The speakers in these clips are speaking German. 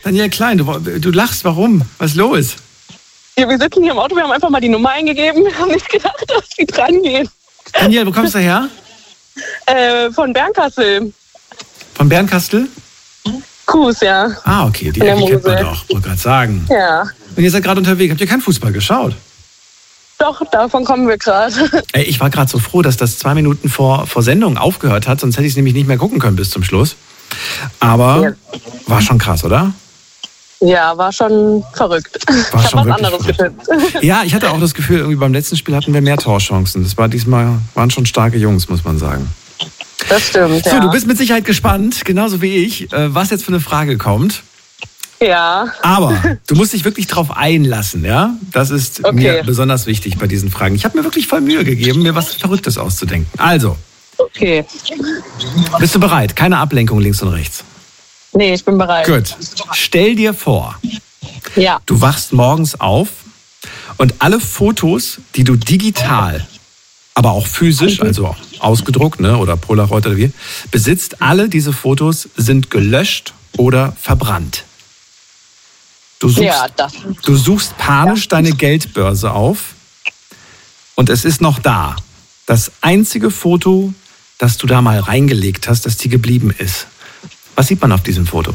Danielle Klein, du lachst, warum? Was ist los? Ja, wir sitzen hier im Auto, wir haben einfach mal die Nummer eingegeben, wir haben nicht gedacht, dass die dran gehen. Danielle, wo kommst du her? Von Bernkastel. Von Bernkastel? Kues, ja. Ah, okay, die Ecke kennt man doch, wollte gerade sagen. Ja. Und ihr seid gerade unterwegs, habt ihr keinen Fußball geschaut? Doch, davon kommen wir gerade. Ich war gerade so froh, dass das 2 Minuten vor Sendung aufgehört hat, sonst hätte ich es nämlich nicht mehr gucken können bis zum Schluss. Aber war schon krass, oder? Ja, war schon verrückt. Ich habe was anderes getippt. Ja, ich hatte auch das Gefühl, irgendwie beim letzten Spiel hatten wir mehr Torchancen. Waren schon starke Jungs, muss man sagen. Das stimmt, So, du bist mit Sicherheit gespannt, genauso wie ich, was jetzt für eine Frage kommt. Ja. Aber du musst dich wirklich drauf einlassen, ja? Das ist mir besonders wichtig bei diesen Fragen. Ich habe mir wirklich voll Mühe gegeben, mir was Verrücktes auszudenken. Also. Okay. Bist du bereit? Keine Ablenkung links und rechts. Nee, ich bin bereit. Gut. Stell dir vor, du wachst morgens auf und alle Fotos, die du digital, aber auch physisch, also ausgedruckt, ne, oder Polaroid oder wie, besitzt, alle diese Fotos sind gelöscht oder verbrannt. Du suchst panisch deine Geldbörse auf und es ist noch da. Das einzige Foto, das du da mal reingelegt hast, das dir geblieben ist. Was sieht man auf diesem Foto?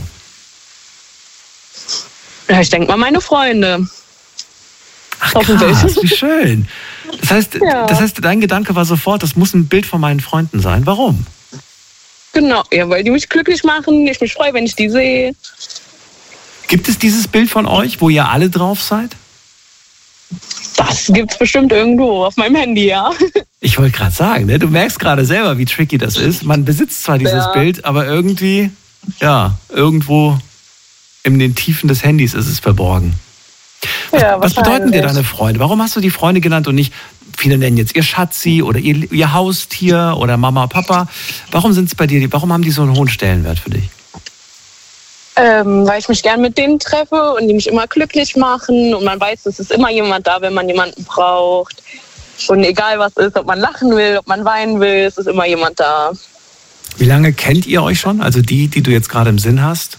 Ja, ich denke mal meine Freunde. Ach krass, wie schön. Das heißt, dein Gedanke war sofort, das muss ein Bild von meinen Freunden sein. Warum? Genau, ja, weil die mich glücklich machen. Ich mich freue, wenn ich die sehe. Gibt es dieses Bild von euch, wo ihr alle drauf seid? Das gibt's bestimmt irgendwo auf meinem Handy, ja. Ich wollte gerade sagen, ne? Du merkst gerade selber, wie tricky das ist. Man besitzt zwar dieses Bild, aber irgendwie, irgendwo in den Tiefen des Handys ist es verborgen. Was bedeuten dir deine Freunde? Warum hast du die Freunde genannt und nicht, viele nennen jetzt ihr Schatzi oder ihr Haustier oder Mama, Papa? Warum sind es bei dir, warum haben die so einen hohen Stellenwert für dich? Weil ich mich gern mit denen treffe und die mich immer glücklich machen und man weiß, es ist immer jemand da, wenn man jemanden braucht. Und egal was ist, ob man lachen will, ob man weinen will, es ist immer jemand da. Wie lange kennt ihr euch schon? Also die du jetzt gerade im Sinn hast?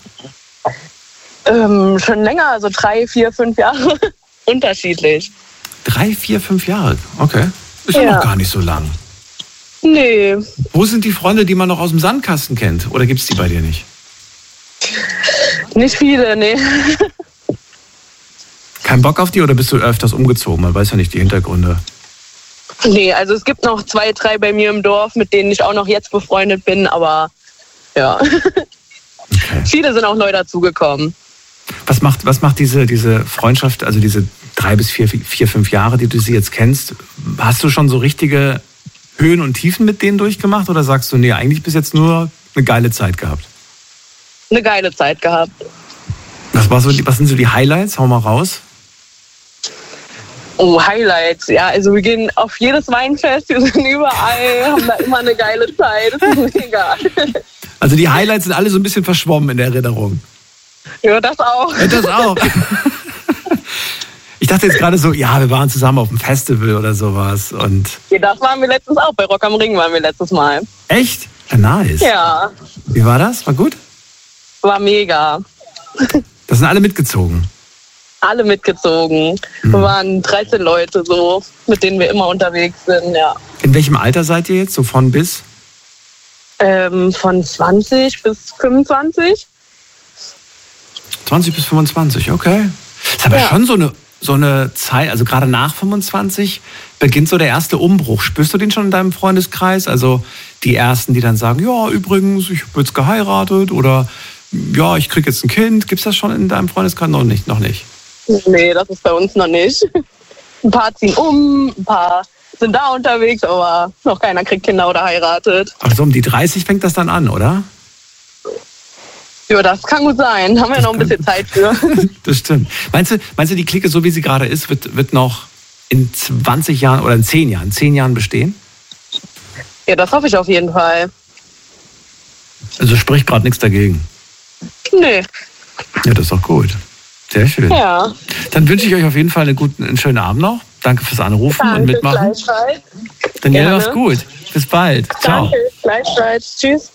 Schon länger, also 3, 4, 5 Jahre. Unterschiedlich. 3, 4, 5 Jahre? Okay. Ist ja noch gar nicht so lang. Nee. Wo sind die Freunde, die man noch aus dem Sandkasten kennt? Oder gibt es die bei dir nicht? Nicht viele, nee. Kein Bock auf die oder bist du öfters umgezogen? Man weiß ja nicht die Hintergründe. Nee, also es gibt noch 2, 3 bei mir im Dorf, mit denen ich auch noch jetzt befreundet bin, aber ja. Okay. Viele sind auch neu dazugekommen. Was macht diese Freundschaft, also diese 3 bis 4, 5 Jahre, die du sie jetzt kennst, hast du schon so richtige Höhen und Tiefen mit denen durchgemacht oder sagst du, nee, eigentlich bis jetzt nur eine geile Zeit gehabt? Eine geile Zeit gehabt. Was sind so die Highlights? Hau mal raus. Oh, Highlights. Ja, also wir gehen auf jedes Weinfest, wir sind überall, haben da immer eine geile Zeit. Das ist mega. Also die Highlights sind alle so ein bisschen verschwommen in der Erinnerung. Ja, das auch. Ja, das auch. Ich dachte jetzt gerade so, ja, wir waren zusammen auf einem Festival oder sowas. Und ja, das waren wir letztens auch. Bei Rock am Ring waren wir letztes Mal. Echt? Ja, nice. Ja. Wie war das? War gut? War mega. Das sind alle mitgezogen? Alle mitgezogen. Wir waren 13 Leute so, mit denen wir immer unterwegs sind, ja. In welchem Alter seid ihr jetzt? So von bis? Von 20 bis 25. 20 bis 25, okay. Das ist aber schon so eine Zeit, also gerade nach 25 beginnt so der erste Umbruch. Spürst du den schon in deinem Freundeskreis? Also die Ersten, die dann sagen, ja, übrigens, ich habe jetzt geheiratet oder ja, ich kriege jetzt ein Kind. Gibt es das schon in deinem Freundeskreis? Noch nicht. Nee, das ist bei uns noch nicht. Ein paar ziehen um, ein paar sind da unterwegs, aber noch keiner kriegt Kinder oder heiratet. Also um die 30 fängt das dann an, oder? Ja, das kann gut sein. Haben wir noch ein bisschen Zeit für. Das stimmt. Meinst du, die Clique, so wie sie gerade ist, wird noch in 20 Jahren oder in 10 Jahren bestehen? Ja, das hoffe ich auf jeden Fall. Also spricht gerade nichts dagegen? Nee. Ja, das ist doch gut. Sehr schön. Ja. Dann wünsche ich euch auf jeden Fall einen schönen Abend noch. Danke fürs Anrufen und Mitmachen. Gleichfalls. Danielle, mach's gut. Bis bald. Ciao. Danke, gleichfalls. Tschüss.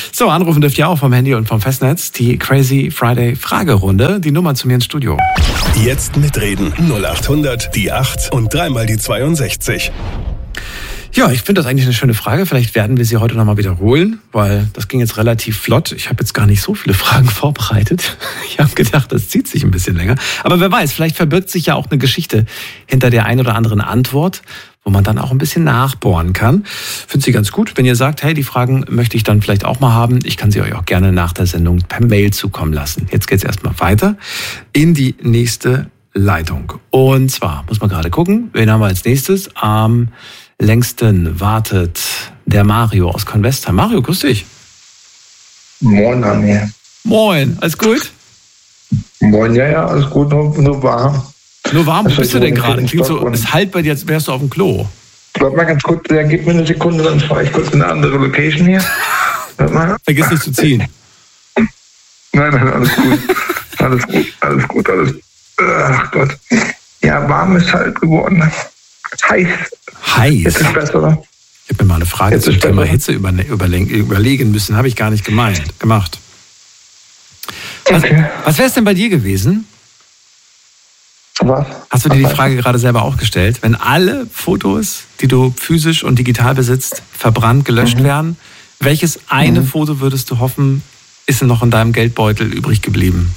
So, anrufen dürft ihr auch vom Handy und vom Festnetz. Die Crazy Friday Fragerunde. Die Nummer zu mir ins Studio. Jetzt mitreden. 0800 die 8 und dreimal die 62. Ja, ich finde das eigentlich eine schöne Frage. Vielleicht werden wir sie heute nochmal wiederholen, weil das ging jetzt relativ flott. Ich habe jetzt gar nicht so viele Fragen vorbereitet. Ich habe gedacht, das zieht sich ein bisschen länger. Aber wer weiß, vielleicht verbirgt sich ja auch eine Geschichte hinter der ein oder anderen Antwort, wo man dann auch ein bisschen nachbohren kann. Finde sie ganz gut. Wenn ihr sagt, hey, die Fragen möchte ich dann vielleicht auch mal haben, ich kann sie euch auch gerne nach der Sendung per Mail zukommen lassen. Jetzt geht's erstmal weiter in die nächste Leitung. Und zwar, muss man gerade gucken, wen haben wir als nächstes? Am längsten wartet der Mario aus Convestheim. Mario, grüß dich. Moin, Daniel. Moin, alles gut? Moin, ja, alles gut, nur warm. Nur warm, wo bist du denn gerade? Klingt so, es halt bei dir, als wärst du auf dem Klo. Bleib mal ganz kurz, gib mir eine Sekunde, dann fahre ich kurz in eine andere Location hier. Vergiss nicht zu ziehen. Nein, alles gut. Alles gut. Ach Gott. Ja, warm ist halt geworden. Heiß. Jetzt ist besser, oder? Ich habe mir mal eine Frage zum Thema Hitze überlegen müssen. Habe ich gar nicht gemacht. Okay. Was wäre es denn bei dir gewesen? Was? Hast du dir die Frage gerade selber auch gestellt? Wenn alle Fotos, die du physisch und digital besitzt, verbrannt, gelöscht werden, welches eine Foto würdest du hoffen, ist noch in deinem Geldbeutel übrig geblieben?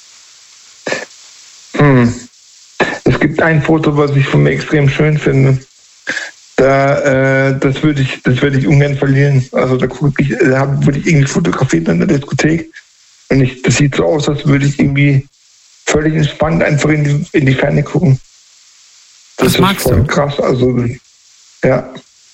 Es gibt ein Foto, was ich von mir extrem schön finde. Das würde ich ungern verlieren. Also da würde ich irgendwie fotografiert in der Diskothek. Und das sieht so aus, als würde ich irgendwie völlig entspannt einfach in die Ferne gucken. Das magst du? Krass, also ja.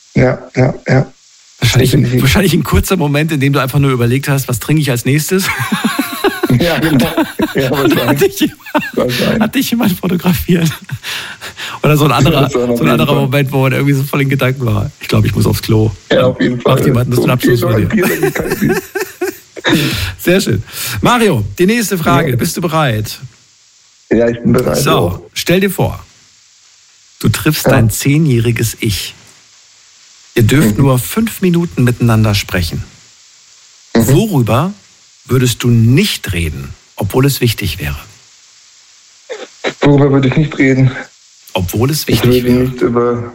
Wahrscheinlich ein kurzer Moment, in dem du einfach nur überlegt hast, was trinke ich als nächstes? Ja, genau. Ja, hat dich jemand fotografiert? Oder so ein anderer Moment, wo man irgendwie so voll in Gedanken war. Ich glaube, ich muss aufs Klo. Ja, auf jeden Fall. Macht jemand einen Abschluss von dir. Sehr schön. Mario, die nächste Frage. Ja. Bist du bereit? Ja, ich bin bereit. So, stell dir vor, du triffst dein 10-jähriges Ich. Ihr dürft nur 5 Minuten miteinander sprechen. Worüber würdest du nicht reden, obwohl es wichtig wäre? Worüber würde ich nicht reden? Obwohl es wichtig wäre. Nicht über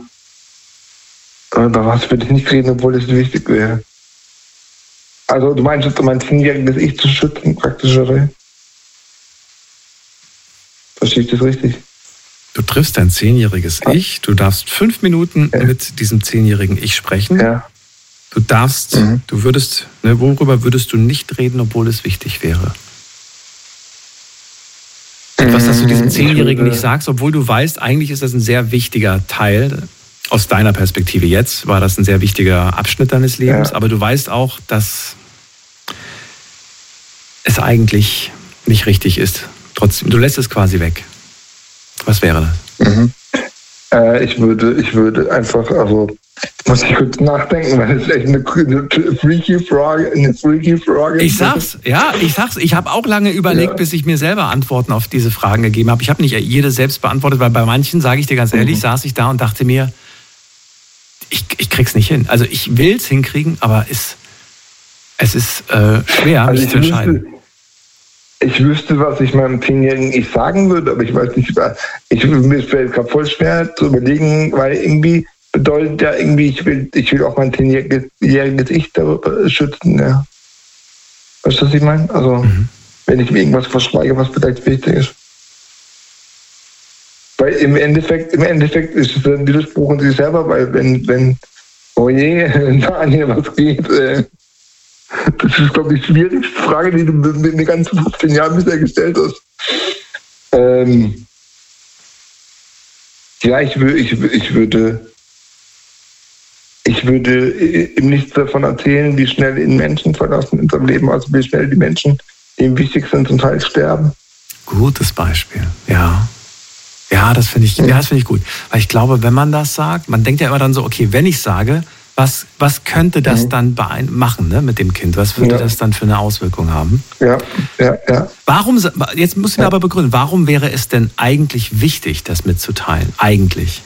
was würde ich nicht reden, obwohl es wichtig wäre? Also du meinst mein 10-jähriges Ich zu schützen, praktisch, oder? Verstehe ich das richtig? Du triffst dein 10-jähriges Ich, du darfst 5 Minuten mit diesem 10-jährigen Ich sprechen. Ja. Du darfst, worüber würdest du nicht reden, obwohl es wichtig wäre? Etwas, das du diesem 10-Jährigen nicht sagst, obwohl du weißt, eigentlich ist das ein sehr wichtiger Teil. Aus deiner Perspektive jetzt war das ein sehr wichtiger Abschnitt deines Lebens, aber du weißt auch, dass es eigentlich nicht richtig ist. Trotzdem, du lässt es quasi weg. Was wäre das? Ich würde einfach, muss ich kurz nachdenken, weil das ist echt eine freaky Frage. Ich sag's, ich habe auch lange überlegt, bis ich mir selber Antworten auf diese Fragen gegeben habe. Ich habe nicht jede selbst beantwortet, weil bei manchen, sage ich dir ganz ehrlich, saß ich da und dachte mir, ich krieg's nicht hin. Also ich will's hinkriegen, aber es ist schwer, mich zu entscheiden. Ich wüsste, was ich meinem 10-jährigen Ich sagen würde, aber ich weiß nicht, mir fällt gerade voll schwer zu überlegen, weil irgendwie bedeutet ja irgendwie, ich will auch mein 10-jähriges Ich darüber schützen, ja. Weißt du, was ich meine? Also, wenn ich mir irgendwas verschweige, was vielleicht wichtig ist. Weil im Endeffekt ist es ein Widerspruch in sich selber, weil wenn oh je, Daniel, was geht, das ist, glaube ich, die schwierigste Frage, die du in den ganzen 15 Jahren bisher gestellt hast. Ja, ich würde ihm nichts davon erzählen, wie schnell ihn Menschen verlassen in seinem Leben, also wie schnell die Menschen, die ihm wichtig sind, zum Teil sterben. Gutes Beispiel, ja. Ja, das finde ich gut. Weil ich glaube, wenn man das sagt, man denkt ja immer dann so, okay, wenn ich sage, was könnte das dann machen, ne, mit dem Kind? Was würde das dann für eine Auswirkung haben? Ja. Warum, jetzt musst du mir aber begründen, warum wäre es denn eigentlich wichtig, das mitzuteilen? Eigentlich?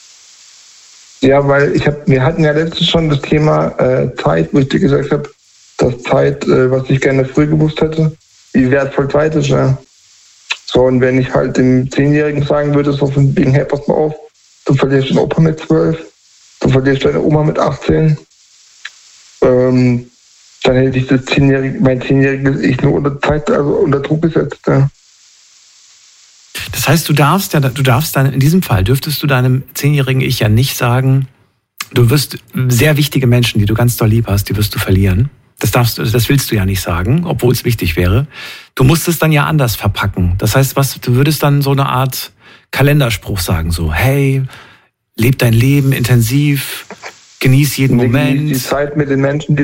Ja, weil wir hatten ja letztens schon das Thema Zeit, wo ich dir gesagt habe, dass Zeit, was ich gerne früher gewusst hätte, wie wertvoll Zeit ist. Ja. So, und wenn ich halt dem 10-Jährigen sagen würde, so von wegen, hey, pass mal auf, du verlierst den Opa mit 12, du verlierst deine Oma mit 18, dann hätte ich mein 10-jähriges Ich nur unter Druck gesetzt. Ja. Das heißt, in diesem Fall dürftest du deinem 10-jährigen Ich ja nicht sagen, du wirst sehr wichtige Menschen, die du ganz doll lieb hast, die wirst du verlieren. Das willst du ja nicht sagen, obwohl es wichtig wäre. Du musst es dann ja anders verpacken. Das heißt, du würdest dann so eine Art Kalenderspruch sagen, so, hey, leb dein Leben intensiv, genieß jeden Moment. Genieß die Zeit mit den Menschen,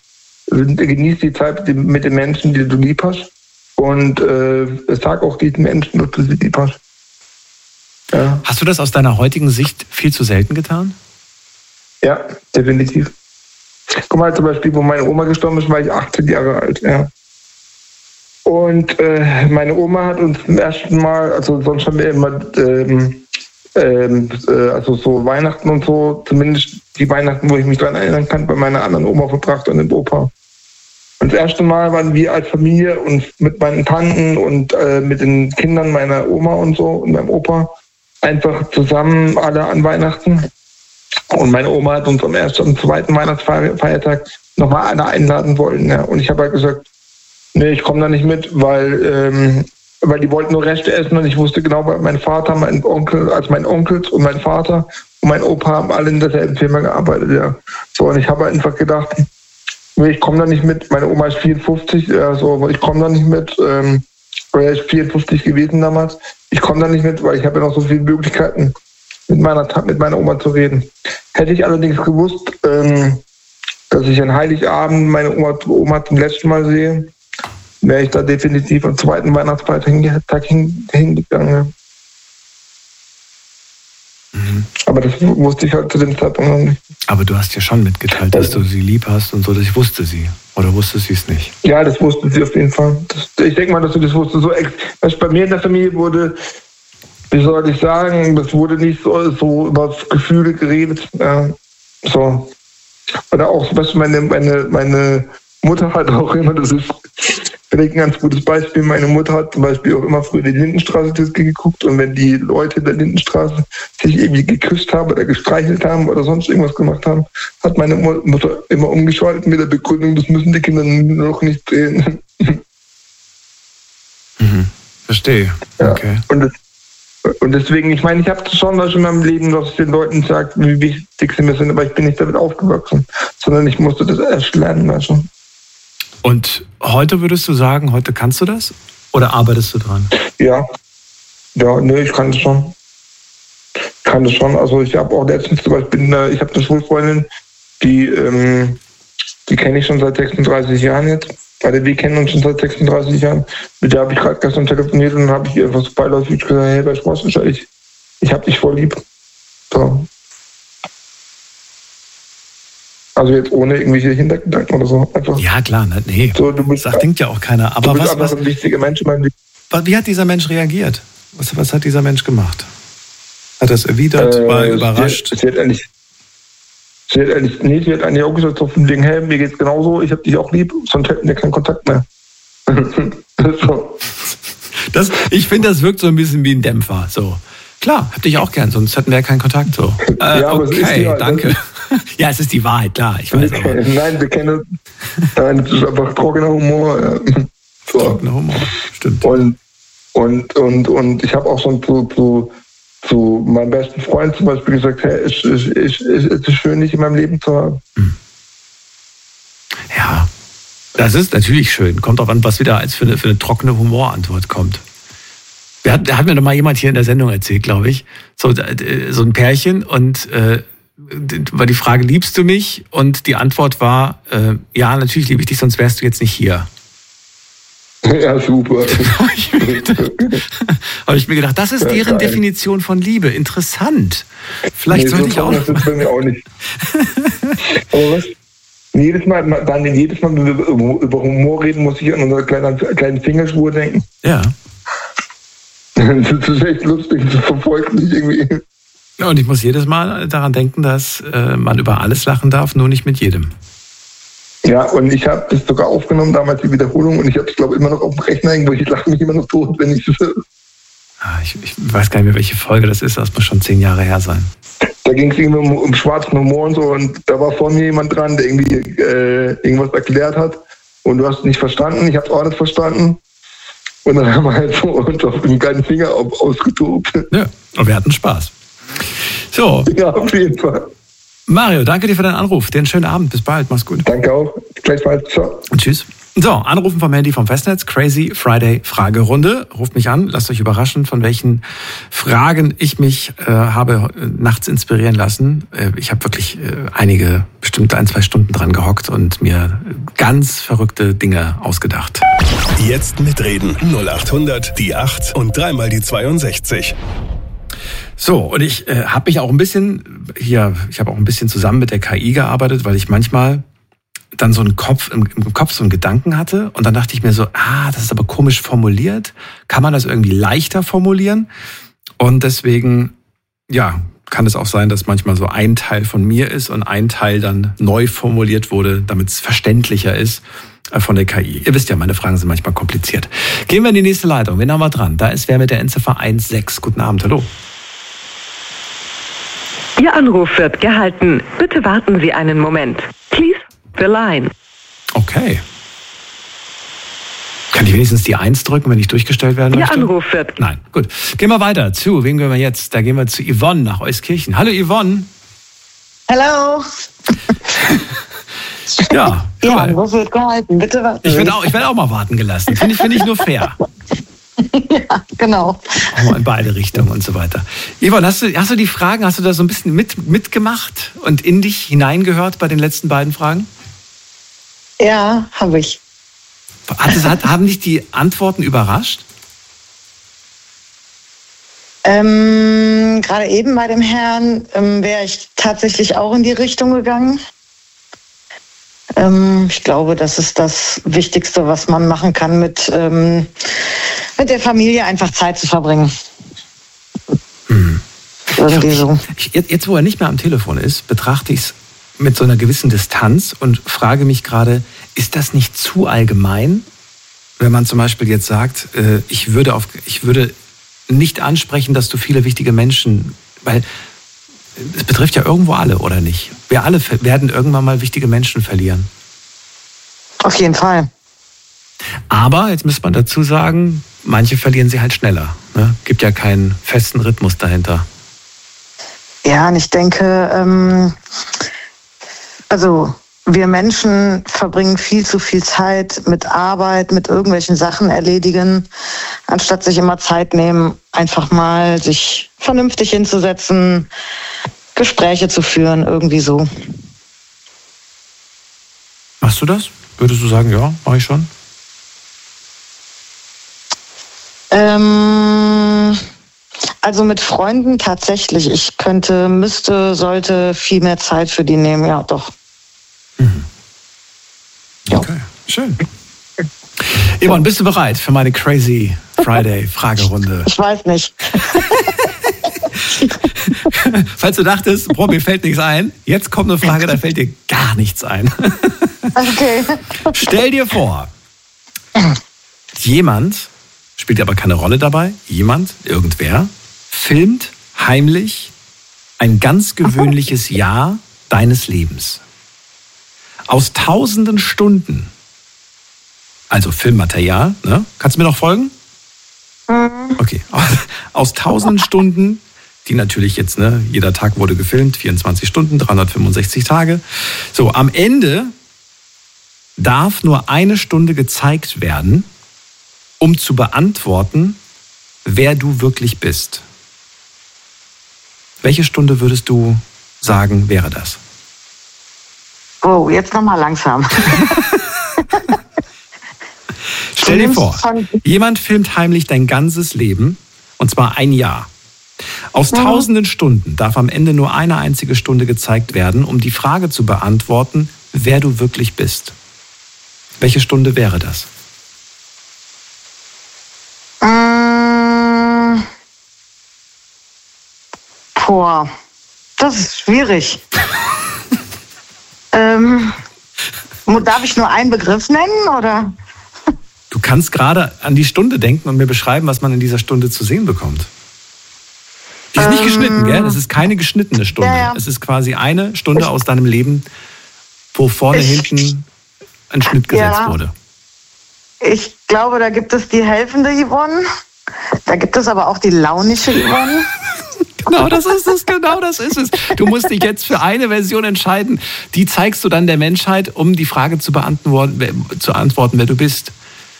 die du lieb hast. Und sag auch diesen Menschen, dass du sie lieb hast. Ja. Hast du das aus deiner heutigen Sicht viel zu selten getan? Ja, definitiv. Guck mal, zum Beispiel, wo meine Oma gestorben ist, war ich 18 Jahre alt. Ja. Und meine Oma hat uns zum ersten Mal, also sonst haben wir immer also so Weihnachten und so, zumindest die Weihnachten, wo ich mich daran erinnern kann, bei meiner anderen Oma verbracht und dem Opa. Und das erste Mal waren wir als Familie und mit meinen Tanten und mit den Kindern meiner Oma und so und meinem Opa einfach zusammen alle an Weihnachten. Und meine Oma hat uns am ersten und zweiten Weihnachtsfeiertag nochmal alle einladen wollen. Ja. Und ich habe halt gesagt, nee, ich komme da nicht mit, weil die wollten nur Reste essen und ich wusste genau, weil mein Vater, mein Onkel und mein Vater und mein Opa haben alle in derselben Firma gearbeitet. Ja. So, und ich habe einfach gedacht, nee, ich komme da nicht mit. Meine Oma ist 54, also ich komme da nicht mit. Er ist 54 gewesen damals. Ich komme da nicht mit, weil ich habe ja noch so viele Möglichkeiten, mit meiner Oma zu reden. Hätte ich allerdings gewusst, dass ich an Heiligabend meine Oma zum letzten Mal sehe, wäre ich da definitiv am zweiten Weihnachtsfeiertag hingegangen. Mhm. Aber das wusste ich halt zu dem Zeitpunkt noch nicht. Aber du hast ja schon mitgeteilt, dass du sie lieb hast und so, das wusste sie. Oder wusste sie es nicht? Ja, das wusste sie auf jeden Fall. Ich denke mal, dass sie das wusste. Was bei mir in der Familie wurde, wie soll ich sagen, das wurde nicht so über Gefühle geredet. So. Oder auch, was meine Mutter hat auch immer, das ist vielleicht ein ganz gutes Beispiel, meine Mutter hat zum Beispiel auch immer früher die Lindenstraße geguckt und wenn die Leute in der Lindenstraße sich irgendwie geküsst haben oder gestreichelt haben oder sonst irgendwas gemacht haben, hat meine Mutter immer umgeschaltet mit der Begründung, das müssen die Kinder noch nicht sehen. Mhm. Verstehe. Ja. Okay. Und deswegen, ich meine, ich habe schon was in meinem Leben, dass ich den Leuten sage, wie wichtig sie mir sind, aber ich bin nicht damit aufgewachsen, sondern ich musste das erst lernen. Also. Und heute würdest du sagen, heute kannst du das? Oder arbeitest du dran? Ja, nee, ich kann das schon. Also ich habe auch letztens zum Beispiel, ich habe eine Schulfreundin, die kenne ich schon seit 36 Jahren jetzt. Also wir kennen uns schon seit 36 Jahren. Mit der habe ich gerade gestern telefoniert und dann habe ich ihr einfach so beiläufig gesagt, hey, weißt du was, ich habe dich voll lieb. So. Also jetzt ohne irgendwelche Hintergedanken oder so. Einfach. Ja, klar, nee. So, das denkt ja auch keiner. Aber du bist was ein wichtiger Mensch in meinem Leben. Wie hat dieser Mensch reagiert? Was hat dieser Mensch gemacht? Hat er es erwidert? War er überrascht? Sie hat eigentlich auch gesagt, so von wegen, hey, mir geht's genauso, ich hab dich auch lieb, sonst hätten wir keinen Kontakt mehr. So. Ich finde, das wirkt so ein bisschen wie ein Dämpfer. So. Klar, hab dich auch gern, sonst hätten wir ja keinen Kontakt. So. Ja, okay, danke. Ja, es ist die Wahrheit, klar. Ich weiß aber. Nein, wir kennen das ist einfach trockener Humor. Ja. So. Trockener Humor, stimmt. Und ich habe auch schon zu meinem besten Freund zum Beispiel gesagt, hey, es ist schön, dich in meinem Leben zu haben. Ja, das ist natürlich schön. Kommt drauf an, was wieder als für eine trockene Humorantwort kommt. Hat mir noch mal jemand hier in der Sendung erzählt, glaube ich, so ein Pärchen und war die Frage, liebst du mich? Und die Antwort war, ja, natürlich liebe ich dich, sonst wärst du jetzt nicht hier. Ja, super. Habe ich mir gedacht, das ist deren Definition von Liebe. Interessant. Vielleicht sollte ich auch. Das ist bei mir auch nicht. Aber was? Jedes Mal, wenn wir über Humor reden, muss ich an unsere kleinen Fingerschwur denken. Ja. Das ist echt lustig, das verfolgt mich irgendwie. Ja, und ich muss jedes Mal daran denken, dass man über alles lachen darf, nur nicht mit jedem. Ja, und ich habe das sogar aufgenommen, damals die Wiederholung, und ich habe es, glaube ich, immer noch auf dem Rechner irgendwo. Ich lache mich immer noch tot, wenn ich das... Ich weiß gar nicht mehr, welche Folge das ist. Das muss schon 10 Jahre her sein. Da ging es irgendwie um schwarzen Humor und so, und da war vor mir jemand dran, der irgendwie irgendwas erklärt hat, und du hast es nicht verstanden, ich habe es auch nicht verstanden. Und dann haben wir halt so uns auf den kleinen Finger ausgetobt. Ja, und wir hatten Spaß. So. Ja, auf jeden Fall. Mario, danke dir für deinen Anruf. Dir einen schönen Abend. Bis bald. Mach's gut. Danke auch. Gleichfalls. Ciao. Und tschüss. So, anrufen vom Handy vom Festnetz. Crazy Friday Fragerunde. Ruft mich an. Lasst euch überraschen, von welchen Fragen ich mich habe nachts inspirieren lassen. Ich habe wirklich bestimmt 1-2 Stunden dran gehockt und mir ganz verrückte Dinge ausgedacht. Jetzt mitreden. 0800 die 8 und 3 mal die 62. So, und ich habe mich auch ein bisschen zusammen mit der KI gearbeitet, weil ich manchmal dann so im Kopf so einen Gedanken hatte, und dann dachte ich mir so, das ist aber komisch formuliert. Kann man das irgendwie leichter formulieren? Und deswegen, kann es auch sein, dass manchmal so ein Teil von mir ist und ein Teil dann neu formuliert wurde, damit es verständlicher ist von der KI. Ihr wisst ja, meine Fragen sind manchmal kompliziert. Gehen wir in die nächste Leitung. Wen haben wir dran? Da ist wer mit der Endziffer 16. Guten Abend, hallo. Ihr Anruf wird gehalten. Bitte warten Sie einen Moment. Please the line. Okay. Kann ich wenigstens die 1 drücken, wenn ich durchgestellt werden möchte? Ihr Anruf wird... Nein, gut. Gehen wir weiter. Wen gehen wir jetzt? Da gehen wir zu Yvonne nach Euskirchen. Hallo Yvonne. Hallo. Ja, Ihr Anruf wird gehalten. Bitte warten. Ich werde auch mal warten gelassen. Finde ich nur fair. Ja, genau. Auch mal in beide Richtungen und so weiter. Yvonne, hast du die Fragen, hast du da so ein bisschen mitgemacht und in dich hineingehört bei den letzten beiden Fragen? Ja, habe ich. Haben dich die Antworten überrascht? Gerade eben bei dem Herrn wäre ich tatsächlich auch in die Richtung gegangen. Ich glaube, das ist das Wichtigste, was man machen kann, mit der Familie einfach Zeit zu verbringen. Irgendwie so. Jetzt, wo er nicht mehr am Telefon ist, betrachte ich es mit so einer gewissen Distanz und frage mich gerade, ist das nicht zu allgemein, wenn man zum Beispiel jetzt sagt, ich würde nicht ansprechen, dass du viele wichtige Menschen, weil es betrifft ja irgendwo alle, oder nicht? Wir alle werden irgendwann mal wichtige Menschen verlieren. Auf jeden Fall. Aber, jetzt müsste man dazu sagen, manche verlieren sie halt schneller. Ne? Gibt ja keinen festen Rhythmus dahinter. Ja, und ich denke, wir Menschen verbringen viel zu viel Zeit mit Arbeit, mit irgendwelchen Sachen erledigen, anstatt sich immer Zeit nehmen, einfach mal sich vernünftig hinzusetzen, Gespräche zu führen, irgendwie so. Machst du das? Würdest du sagen, ja, mache ich schon? Also mit Freunden tatsächlich. Ich sollte viel mehr Zeit für die nehmen, ja doch. Mhm. Okay, schön. Yvonne, bist du bereit für meine Crazy Friday Fragerunde? Ich weiß nicht. Falls du dachtest, mir fällt nichts ein, jetzt kommt eine Frage, da fällt dir gar nichts ein. Okay. Stell dir vor, jemand, spielt aber keine Rolle dabei, irgendwer, filmt heimlich ein ganz gewöhnliches Jahr deines Lebens. Aus tausenden Stunden, also Filmmaterial, ne? Kannst du mir noch folgen? Okay. Aus tausenden Stunden, die natürlich jetzt, ne, jeder Tag wurde gefilmt, 24 Stunden, 365 Tage. So, am Ende darf nur 1 Stunde gezeigt werden, um zu beantworten, wer du wirklich bist. Welche Stunde würdest du sagen, wäre das? Oh, jetzt nochmal langsam. Stell dir vor, jemand filmt heimlich dein ganzes Leben, und zwar 1 Jahr. Aus tausenden Stunden darf am Ende nur 1 einzige Stunde gezeigt werden, um die Frage zu beantworten, wer du wirklich bist. Welche Stunde wäre das? Das ist schwierig. Darf ich nur einen Begriff nennen, oder? Du kannst gerade an die Stunde denken und mir beschreiben, was man in dieser Stunde zu sehen bekommt. Die ist nicht geschnitten, gell? Es ist keine geschnittene Stunde. Ja. Es ist quasi eine Stunde aus deinem Leben, wo vorne, hinten ein Schnitt gesetzt wurde. Ich glaube, da gibt es die helfende Yvonne. Da gibt es aber auch die launische Yvonne. Genau das ist es. Du musst dich jetzt für eine Version entscheiden. Die zeigst du dann der Menschheit, um die Frage zu beantworten, wer du bist.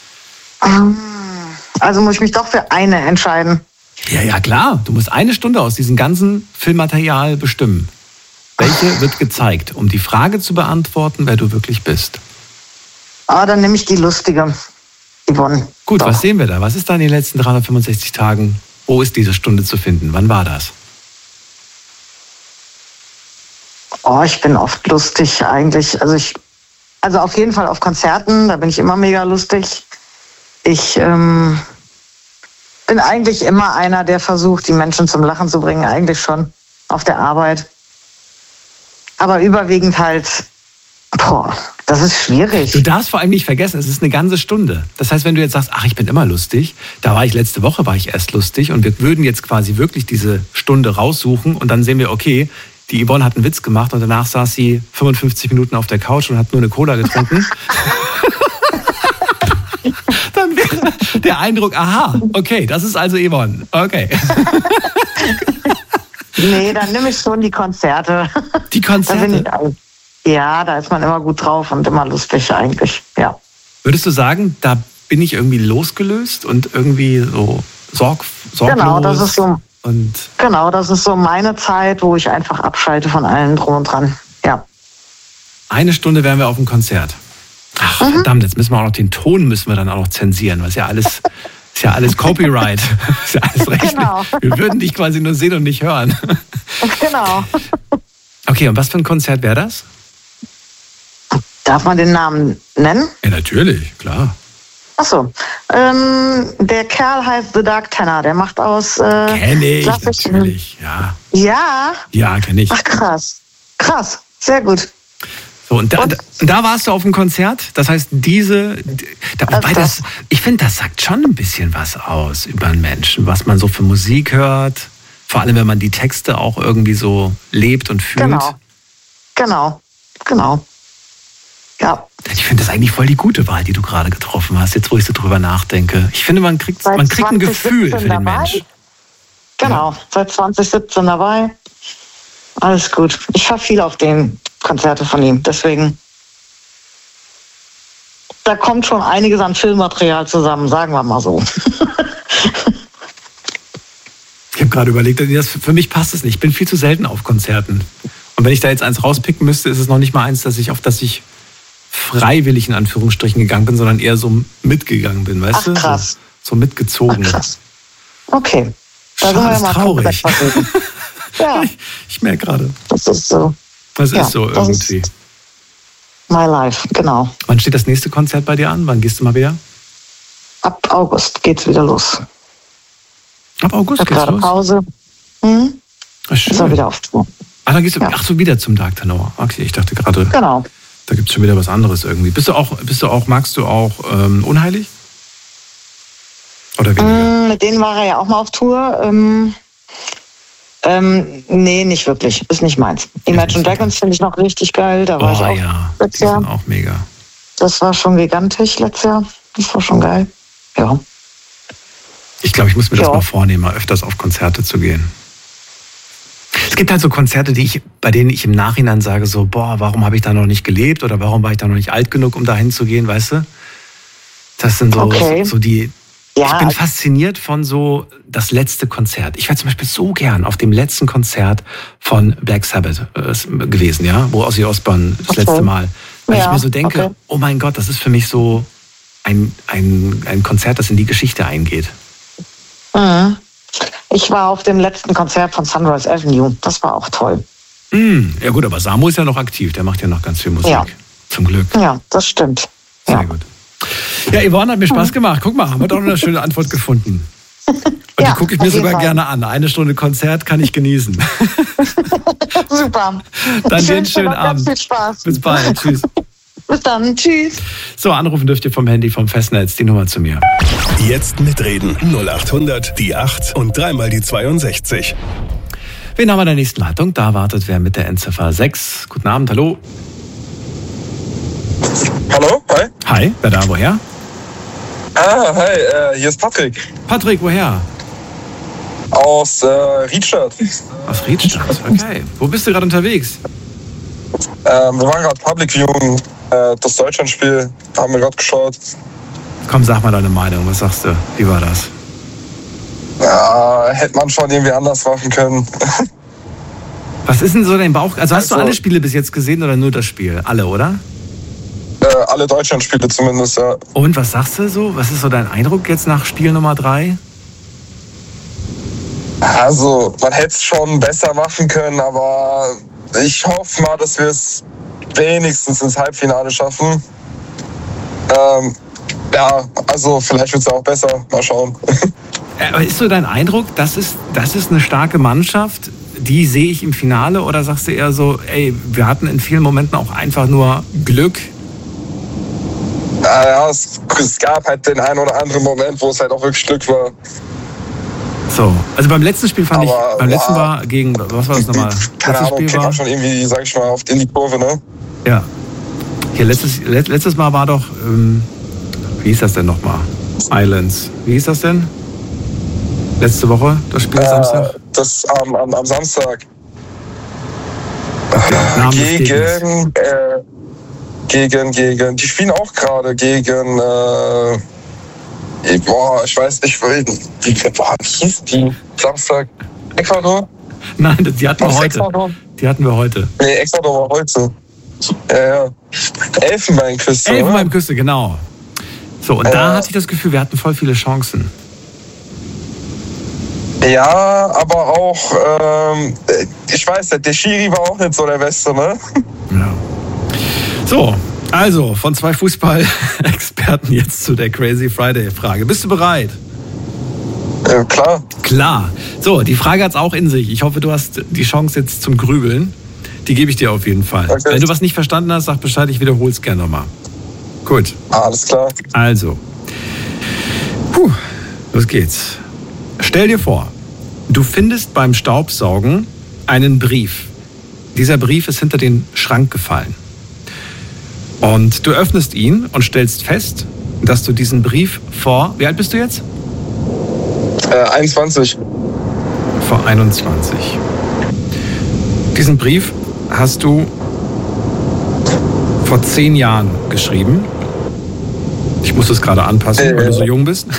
Also muss ich mich doch für eine entscheiden. Ja, klar. Du musst eine Stunde aus diesem ganzen Filmmaterial bestimmen. Welche wird gezeigt, um die Frage zu beantworten, wer du wirklich bist? Dann nehme ich die lustige Yvonne. Gut, was sehen wir da? Was ist da in den letzten 365 Tagen? Wo ist diese Stunde zu finden? Wann war das? Ich bin oft lustig eigentlich. Also auf jeden Fall auf Konzerten, da bin ich immer mega lustig. Ich bin eigentlich immer einer, der versucht, die Menschen zum Lachen zu bringen, eigentlich schon auf der Arbeit. Aber überwiegend halt, das ist schwierig. Du darfst vor allem nicht vergessen, es ist eine ganze Stunde. Das heißt, wenn du jetzt sagst, ich bin immer lustig, letzte Woche war ich erst lustig und wir würden jetzt quasi wirklich diese Stunde raussuchen und dann sehen wir, okay, die Yvonne hat einen Witz gemacht und danach saß sie 55 Minuten auf der Couch und hat nur eine Cola getrunken. Dann wäre der Eindruck, okay, das ist also Yvonne. Okay. Nee, dann nehme ich schon die Konzerte. Die Konzerte? Da ist man immer gut drauf und immer lustig eigentlich, ja. Würdest du sagen, da bin ich irgendwie losgelöst und irgendwie so sorglos? Genau, das ist so meine Zeit, wo ich einfach abschalte von allem drum und dran, ja. Eine Stunde wären wir auf dem Konzert. Verdammt, jetzt müssen wir auch noch den Ton dann auch noch zensieren, was ist ja alles Copyright. Ist ja alles rechtlich. Genau. Wir würden dich quasi nur sehen und nicht hören. Genau. Okay, und was für ein Konzert wäre das? Darf man den Namen nennen? Ja, natürlich, klar. Achso. Der Kerl heißt The Dark Tenor. Der macht aus kenn ich, natürlich, ja. Ja? Ja, kenne ich. Ach, krass. Krass, sehr gut. So, und da warst du auf dem Konzert? Das heißt, ich finde, das sagt schon ein bisschen was aus über einen Menschen, was man so für Musik hört. Vor allem, wenn man die Texte auch irgendwie so lebt und fühlt. Genau. Ja. Ich finde das eigentlich voll die gute Wahl, die du gerade getroffen hast, jetzt wo ich so drüber nachdenke. Ich finde, man kriegt ein Gefühl für den Menschen. Genau, seit 2017 dabei. Alles gut. Ich fahre viel auf den Konzerte von ihm, deswegen. Da kommt schon einiges an Filmmaterial zusammen, sagen wir mal so. Ich habe gerade überlegt, für mich passt es nicht. Ich bin viel zu selten auf Konzerten. Und wenn ich da jetzt eins rauspicken müsste, ist es noch nicht mal eins, auf das ich freiwillig in Anführungsstrichen gegangen bin, sondern eher so mitgegangen bin, weißt du? Krass. So mitgezogen. Ach, krass. Okay. Da sind wir ja mal traurig. Ja. Ich merke gerade. Das ist so. Das ist so irgendwie. Ist my life, genau. Wann steht das nächste Konzert bei dir an? Wann gehst du mal wieder? Ab August geht's wieder los. Ab August geht's gerade los? Pause. Ach, schön. Ist er wieder auf Tour. Dann gehst du wieder zum Dark Tenor. Okay, ich dachte gerade, genau. Da gibt's schon wieder was anderes irgendwie. Magst du auch Unheilig? Oder weniger? Mit denen war er ja auch mal auf Tour. Nee, nicht wirklich. Ist nicht meins. Imagine Dragons finde ich noch richtig geil. Da war ich auch letztes Jahr. Die sind auch mega. Das war schon gigantisch letztes Jahr. Das war schon geil. Ja. Ich glaube, ich muss mir das mal vornehmen, mal öfters auf Konzerte zu gehen. Es gibt halt so Konzerte, bei denen ich im Nachhinein sage so, warum habe ich da noch nicht gelebt oder warum war ich da noch nicht alt genug, um da hinzugehen, weißt du? Das sind so die... Ja. Ich bin fasziniert von so das letzte Konzert. Ich wäre zum Beispiel so gern auf dem letzten Konzert von Black Sabbath gewesen, ja, wo Ozzy Osbourne das letzte Mal. Weil ich mir so denke, oh mein Gott, das ist für mich so ein Konzert, das in die Geschichte eingeht. Mhm. Ich war auf dem letzten Konzert von Sunrise Avenue. Das war auch toll. Ja gut, aber Samu ist ja noch aktiv. Der macht ja noch ganz viel Musik. Ja. Zum Glück. Ja, das stimmt. Sehr gut. Ja, Yvonne, hat mir Spaß gemacht. Guck mal, haben wir doch eine schöne Antwort gefunden. Und die gucke ich mir sogar gerne an. Eine Stunde Konzert kann ich genießen. Super. Dann dir einen schönen Abend. Ganz viel Spaß. Bis bald. Tschüss. Bis dann. Tschüss. So, anrufen dürft ihr vom Handy, vom Festnetz, die Nummer zu mir. Jetzt mitreden. 0800 die 8 und dreimal die 62. Wen haben wir in der nächsten Leitung? Da wartet wer mit der Endziffer 6. Guten Abend, hallo. Hallo, hi. Hi, wer da, woher? Hi, hier ist Patrick. Patrick, woher? Aus Riedstadt. Aus Riedstadt, okay. Wo bist du gerade unterwegs? Wir waren gerade Public Viewing, das Deutschlandspiel, haben wir gerade geschaut. Komm, sag mal deine Meinung, was sagst du? Wie war das? Ja, hätte man schon irgendwie anders machen können. Was ist denn so dein Bauch? Also hast du alle Spiele bis jetzt gesehen oder nur das Spiel? Alle, oder? Alle Deutschlandspiele zumindest, ja. Und was sagst du so? Was ist so dein Eindruck jetzt nach Spiel Nummer 3? Also, man hätte es schon besser machen können, aber ich hoffe mal, dass wir es wenigstens ins Halbfinale schaffen. Ja, also vielleicht wird es auch besser. Mal schauen. Aber ist so dein Eindruck, das ist eine starke Mannschaft, die sehe ich im Finale? Oder sagst du eher so, ey, wir hatten in vielen Momenten auch einfach nur Glück? Ja, es gab halt den einen oder anderen Moment, wo es halt auch wirklich Glück war. So, also beim letzten Spiel fand ich, letzten war gegen, was war das nochmal? Keine Ahnung, Spiel war schon irgendwie, sag ich mal, in die Kurve, ne? Ja. Hier, letztes Mal war doch, wie hieß das denn nochmal? Islands. Wie hieß das denn? Letzte Woche, das Spiel Samstag? Das am Samstag. Okay, gegen, die spielen auch gerade gegen, ich weiß nicht, wie hieß die Samstag? Ecuador? Nein, die hatten wir heute. Ecuador? Die hatten wir heute. Nee, Ecuador war heute. Ja. Elfenbeinküste. Elfenbeinküste, genau. So, und da hatte ich das Gefühl, wir hatten voll viele Chancen. Ja, aber auch, ich weiß nicht, der Schiri war auch nicht so der Beste, ne? Ja. So, also von zwei Fußball-Experten jetzt zu der Crazy Friday-Frage. Bist du bereit? Klar. Klar. So, die Frage hat's auch in sich. Ich hoffe, du hast die Chance jetzt zum Grübeln. Die gebe ich dir auf jeden Fall. Okay. Wenn du was nicht verstanden hast, sag Bescheid, ich wiederhole es gerne nochmal. Gut. Alles klar. Also, los geht's. Stell dir vor, du findest beim Staubsaugen einen Brief. Dieser Brief ist hinter den Schrank gefallen. Und du öffnest ihn und stellst fest, dass du diesen Brief wie alt bist du jetzt? 21. Vor 21. Diesen Brief hast du vor 10 Jahren geschrieben. Ich muss das gerade anpassen, weil du so jung bist.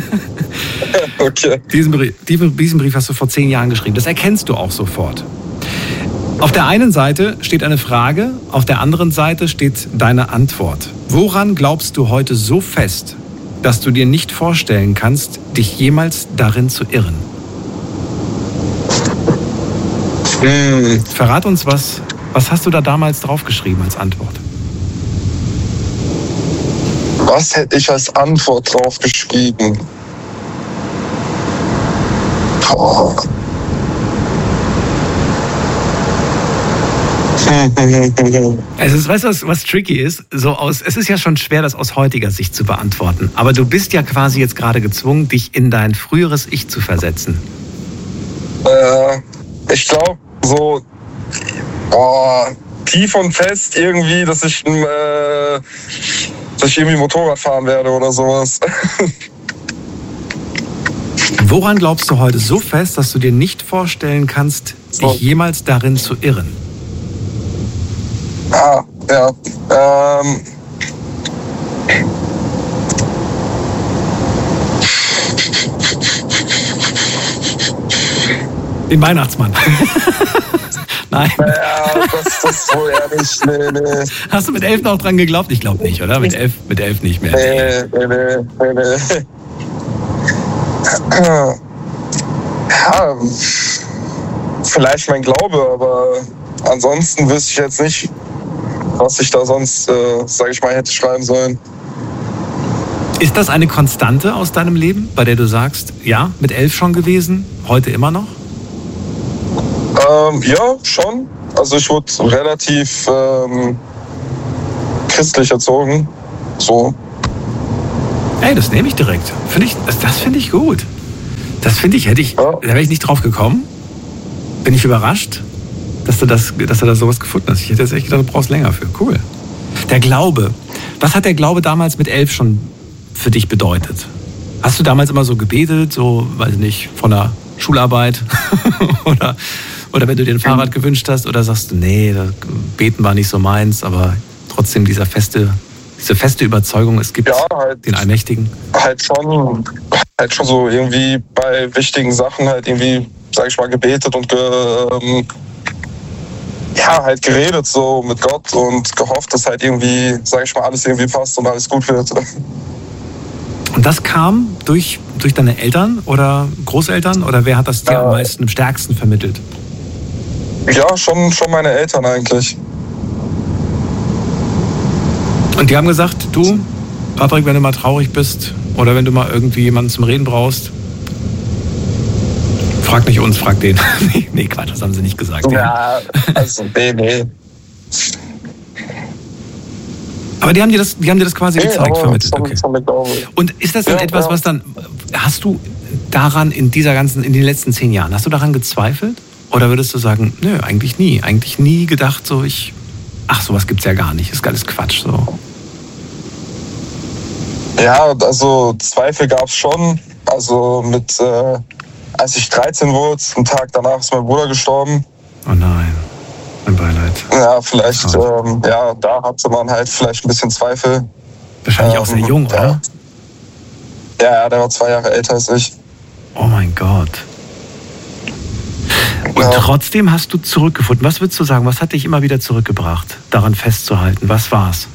Okay. Diesen Brief hast du vor 10 Jahren geschrieben. Das erkennst du auch sofort. Auf der einen Seite steht eine Frage, auf der anderen Seite steht deine Antwort. Woran glaubst du heute so fest, dass du dir nicht vorstellen kannst, dich jemals darin zu irren? Verrat uns was hast du da damals draufgeschrieben als Antwort? Was hätte ich als Antwort draufgeschrieben? Es ist, weißt du, was tricky ist? Es ist ja schon schwer, das aus heutiger Sicht zu beantworten. Aber du bist ja quasi jetzt gerade gezwungen, dich in dein früheres Ich zu versetzen. Ich glaube, so tief und fest irgendwie, dass ich irgendwie Motorrad fahren werde oder sowas. Woran glaubst du heute so fest, dass du dir nicht vorstellen kannst, dich jemals darin zu irren? Ja. Den Weihnachtsmann. Nein. Ja, das wohl eher nicht. Nee. Hast du mit 11 noch dran geglaubt? Ich glaube nicht, oder? Mit 11 nicht mehr. Nee. Ja, vielleicht mein Glaube, aber ansonsten wüsste ich jetzt nicht, was ich da sonst, sage ich mal, hätte schreiben sollen. Ist das eine Konstante aus deinem Leben, bei der du sagst, ja, mit 11 schon gewesen, heute immer noch? Ja, schon. Also ich wurde relativ christlich erzogen. So. Ey, das nehme ich direkt. Das finde ich gut. Das finde ich, da wäre ich nicht drauf gekommen. Bin ich überrascht, dass du da sowas gefunden hast. Ich hätte jetzt echt gedacht, du brauchst länger für. Cool. Der Glaube. Was hat der Glaube damals mit 11 schon für dich bedeutet? Hast du damals immer so gebetet, so, weiß ich nicht, von der Schularbeit? oder wenn du dir ein Fahrrad gewünscht hast? Oder sagst du, nee, beten war nicht so meins, aber trotzdem diese feste Überzeugung, es gibt den Allmächtigen? Halt schon so irgendwie bei wichtigen Sachen halt irgendwie, sag ich mal, gebetet und halt geredet so mit Gott und gehofft, dass halt irgendwie, sag ich mal, alles irgendwie passt und alles gut wird. Und das kam durch deine Eltern oder Großeltern oder wer hat das dir am meisten, am stärksten vermittelt? Ja, schon meine Eltern eigentlich. Und die haben gesagt, du, Patrick, wenn du mal traurig bist oder wenn du mal irgendwie jemanden zum Reden brauchst, frag nicht uns, frag den. Nee, Quatsch, das haben sie nicht gesagt. Ja, also nee. Aber die haben dir das quasi gezeigt, vermittelt. Okay. Und ist das dann etwas, was dann, hast du daran in den letzten 10 Jahren, hast du daran gezweifelt? Oder würdest du sagen, nö, eigentlich nie gedacht, so sowas gibt's ja gar nicht, ist alles Quatsch, so. Ja, also Zweifel gab's schon. Also als ich 13 wurde, einen Tag danach ist mein Bruder gestorben. Oh nein, mein Beileid. Ja, vielleicht, da hatte man halt vielleicht ein bisschen Zweifel. Wahrscheinlich auch sehr jung, oder? Ja, der war 2 Jahre älter als ich. Oh mein Gott. Und trotzdem hast du zurückgefunden. Was würdest du sagen, was hat dich immer wieder zurückgebracht, daran festzuhalten? Was war's?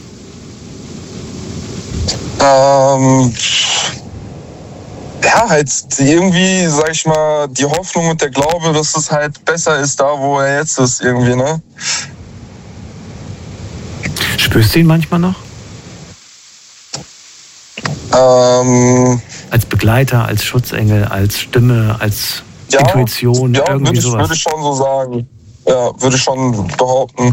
Halt irgendwie, sag ich mal, die Hoffnung und der Glaube, dass es halt besser ist da, wo er jetzt ist irgendwie, ne? Spürst du ihn manchmal noch? Als Begleiter, als Schutzengel, als Stimme, als Intuition, irgendwie sowas? Würde ich schon so sagen. Ja, würde ich schon behaupten.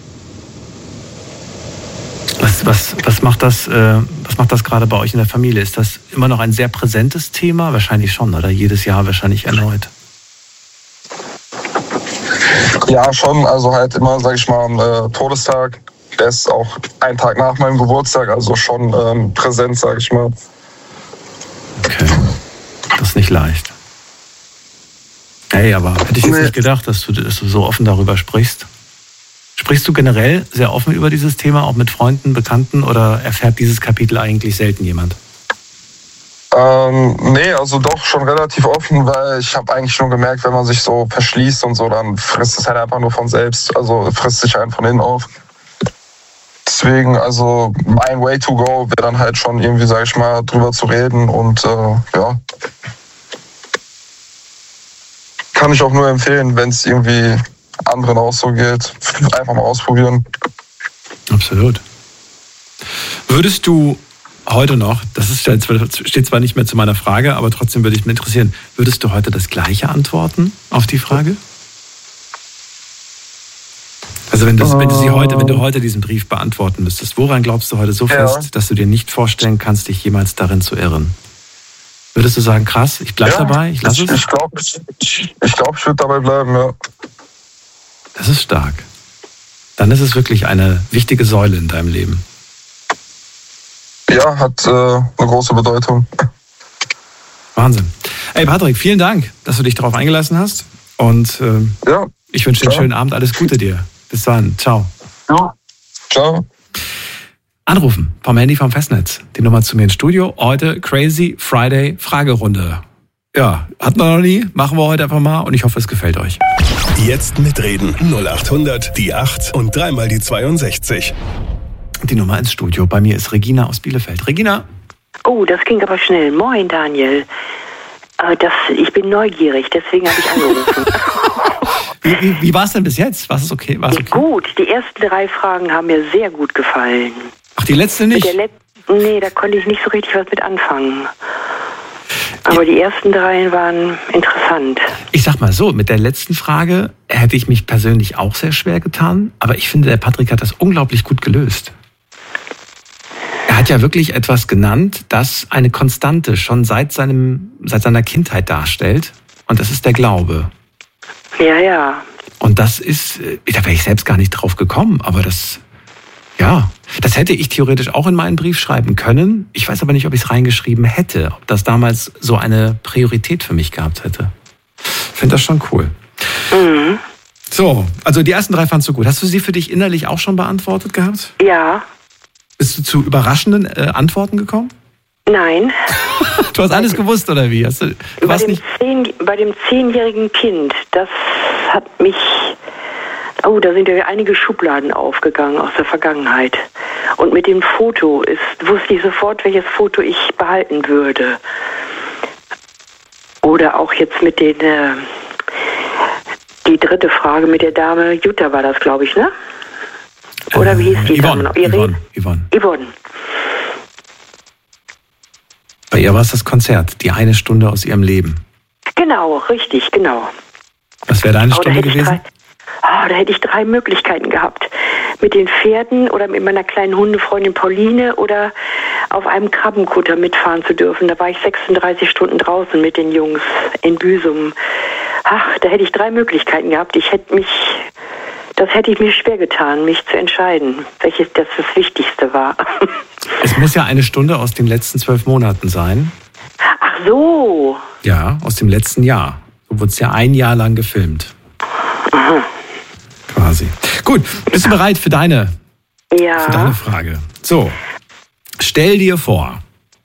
Was macht das gerade bei euch in der Familie? Ist das immer noch ein sehr präsentes Thema? Wahrscheinlich schon, oder? Jedes Jahr wahrscheinlich erneut. Ja, schon. Also halt immer, sag ich mal, am Todestag. Der ist auch einen Tag nach meinem Geburtstag, also schon präsent, sag ich mal. Okay. Das ist nicht leicht. Hey, aber hätte ich jetzt nicht gedacht, dass du so offen darüber sprichst. Sprichst du generell sehr offen über dieses Thema, auch mit Freunden, Bekannten, oder erfährt dieses Kapitel eigentlich selten jemand? Nee, also doch schon relativ offen, weil ich habe eigentlich schon gemerkt, wenn man sich so verschließt und so, dann frisst es halt einfach nur von selbst, also frisst sich einen von innen auf. Deswegen, also mein Way to go wäre dann halt schon irgendwie, sag ich mal, drüber zu reden und kann ich auch nur empfehlen, wenn es irgendwie anderen auch so geht. Einfach mal ausprobieren. Absolut. Würdest du heute noch, steht zwar nicht mehr zu meiner Frage, aber trotzdem würde ich mich interessieren, würdest du heute das Gleiche antworten auf die Frage? Also wenn du heute diesen Brief beantworten müsstest, woran glaubst du heute so fest, dass du dir nicht vorstellen kannst, dich jemals darin zu irren? Würdest du sagen, krass, ich bleib dabei, ich lasse es? Ich glaube, ich würde dabei bleiben, ja. Das ist stark. Dann ist es wirklich eine wichtige Säule in deinem Leben. Ja, hat eine große Bedeutung. Wahnsinn. Ey Patrick, vielen Dank, dass du dich darauf eingelassen hast. Und ich wünsche dir einen schönen Abend. Alles Gute dir. Bis dann. Ciao. Ja. Ciao. Anrufen vom Handy vom Festnetz. Die Nummer zu mir ins Studio. Heute Crazy Friday Fragerunde. Ja, hatten wir noch nie. Machen wir heute einfach mal und ich hoffe, es gefällt euch. Jetzt mitreden. 0800 die 8 und 3 mal die 62. Die Nummer ins Studio. Bei mir ist Regina aus Bielefeld. Regina. Oh, das ging aber schnell. Moin, Daniel. Ich bin neugierig, deswegen habe ich angerufen. Wie war es denn bis jetzt? War es okay? Gut, die ersten 3 Fragen haben mir sehr gut gefallen. Ach, die letzte nicht? Nee, da konnte ich nicht so richtig was mit anfangen. Aber die ersten 3 waren interessant. Ich sag mal so, mit der letzten Frage hätte ich mich persönlich auch sehr schwer getan. Aber ich finde, der Patrick hat das unglaublich gut gelöst. hat ja wirklich etwas genannt, das eine Konstante schon seit seiner Kindheit darstellt. Und das ist der Glaube. Ja, ja. Und das ist, da wäre ich selbst gar nicht drauf gekommen, aber das hätte ich theoretisch auch in meinen Brief schreiben können. Ich weiß aber nicht, ob ich es reingeschrieben hätte, ob das damals so eine Priorität für mich gehabt hätte. Ich finde das schon cool. Mhm. So, also die ersten 3 fandst du gut. Hast du sie für dich innerlich auch schon beantwortet gehabt? Ja. Bist du zu überraschenden Antworten gekommen? Nein. Du hast alles gewusst, oder wie? Bei dem 10-jährigen Kind, das hat mich... Oh, da sind ja einige Schubladen aufgegangen aus der Vergangenheit. Und mit dem Foto wusste ich sofort, welches Foto ich behalten würde. Oder auch jetzt mit den... die dritte Frage mit der Dame, Jutta war das, glaube ich, ne? Oder wie hieß die Dame noch? Yvonne. Bei ihr war es das Konzert, die 1 Stunde aus ihrem Leben. Genau, richtig, genau. Was wäre deine Stunde gewesen? Da hätte ich 3 Möglichkeiten gehabt. Mit den Pferden oder mit meiner kleinen Hundefreundin Pauline oder auf einem Krabbenkutter mitfahren zu dürfen. Da war ich 36 Stunden draußen mit den Jungs in Büsum. Da hätte ich 3 Möglichkeiten gehabt. Das hätte ich mir schwer getan, mich zu entscheiden, welches das Wichtigste war. Es muss ja 1 Stunde aus den letzten 12 Monaten sein. Ach so. Ja, aus dem letzten Jahr. So wurde es ja 1 Jahr lang gefilmt. Aha. Quasi. Gut, bist du bereit für deine Frage? So, stell dir vor,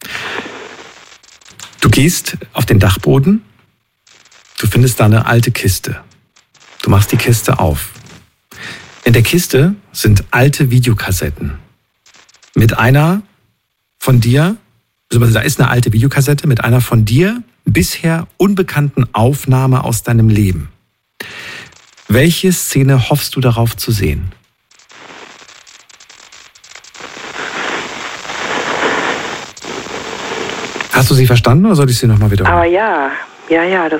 du gehst auf den Dachboden, du findest da eine alte Kiste. Du machst die Kiste auf. In der Kiste sind alte Videokassetten. Mit einer von dir, also da ist eine alte Videokassette mit einer von dir bisher unbekannten Aufnahme aus deinem Leben. Welche Szene hoffst du darauf zu sehen? Hast du sie verstanden oder soll ich sie nochmal wiederholen? Aber ja, das...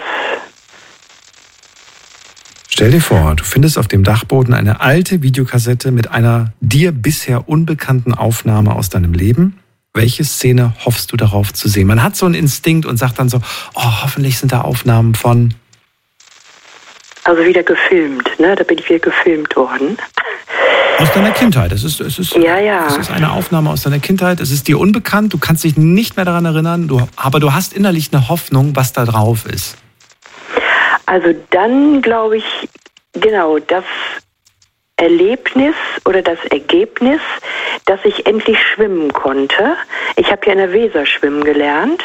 Stell dir vor, du findest auf dem Dachboden eine alte Videokassette mit einer dir bisher unbekannten Aufnahme aus deinem Leben. Welche Szene hoffst du darauf zu sehen? Man hat so einen Instinkt und sagt dann so, hoffentlich sind da Aufnahmen von... Also wieder gefilmt, ne? Da bin ich wieder gefilmt worden. Aus deiner Kindheit. Es ist eine Aufnahme aus deiner Kindheit. Es ist dir unbekannt, du kannst dich nicht mehr daran erinnern, aber du hast innerlich eine Hoffnung, was da drauf ist. Also dann glaube ich, genau, das Erlebnis oder das Ergebnis, dass ich endlich schwimmen konnte. Ich habe ja in der Weser schwimmen gelernt.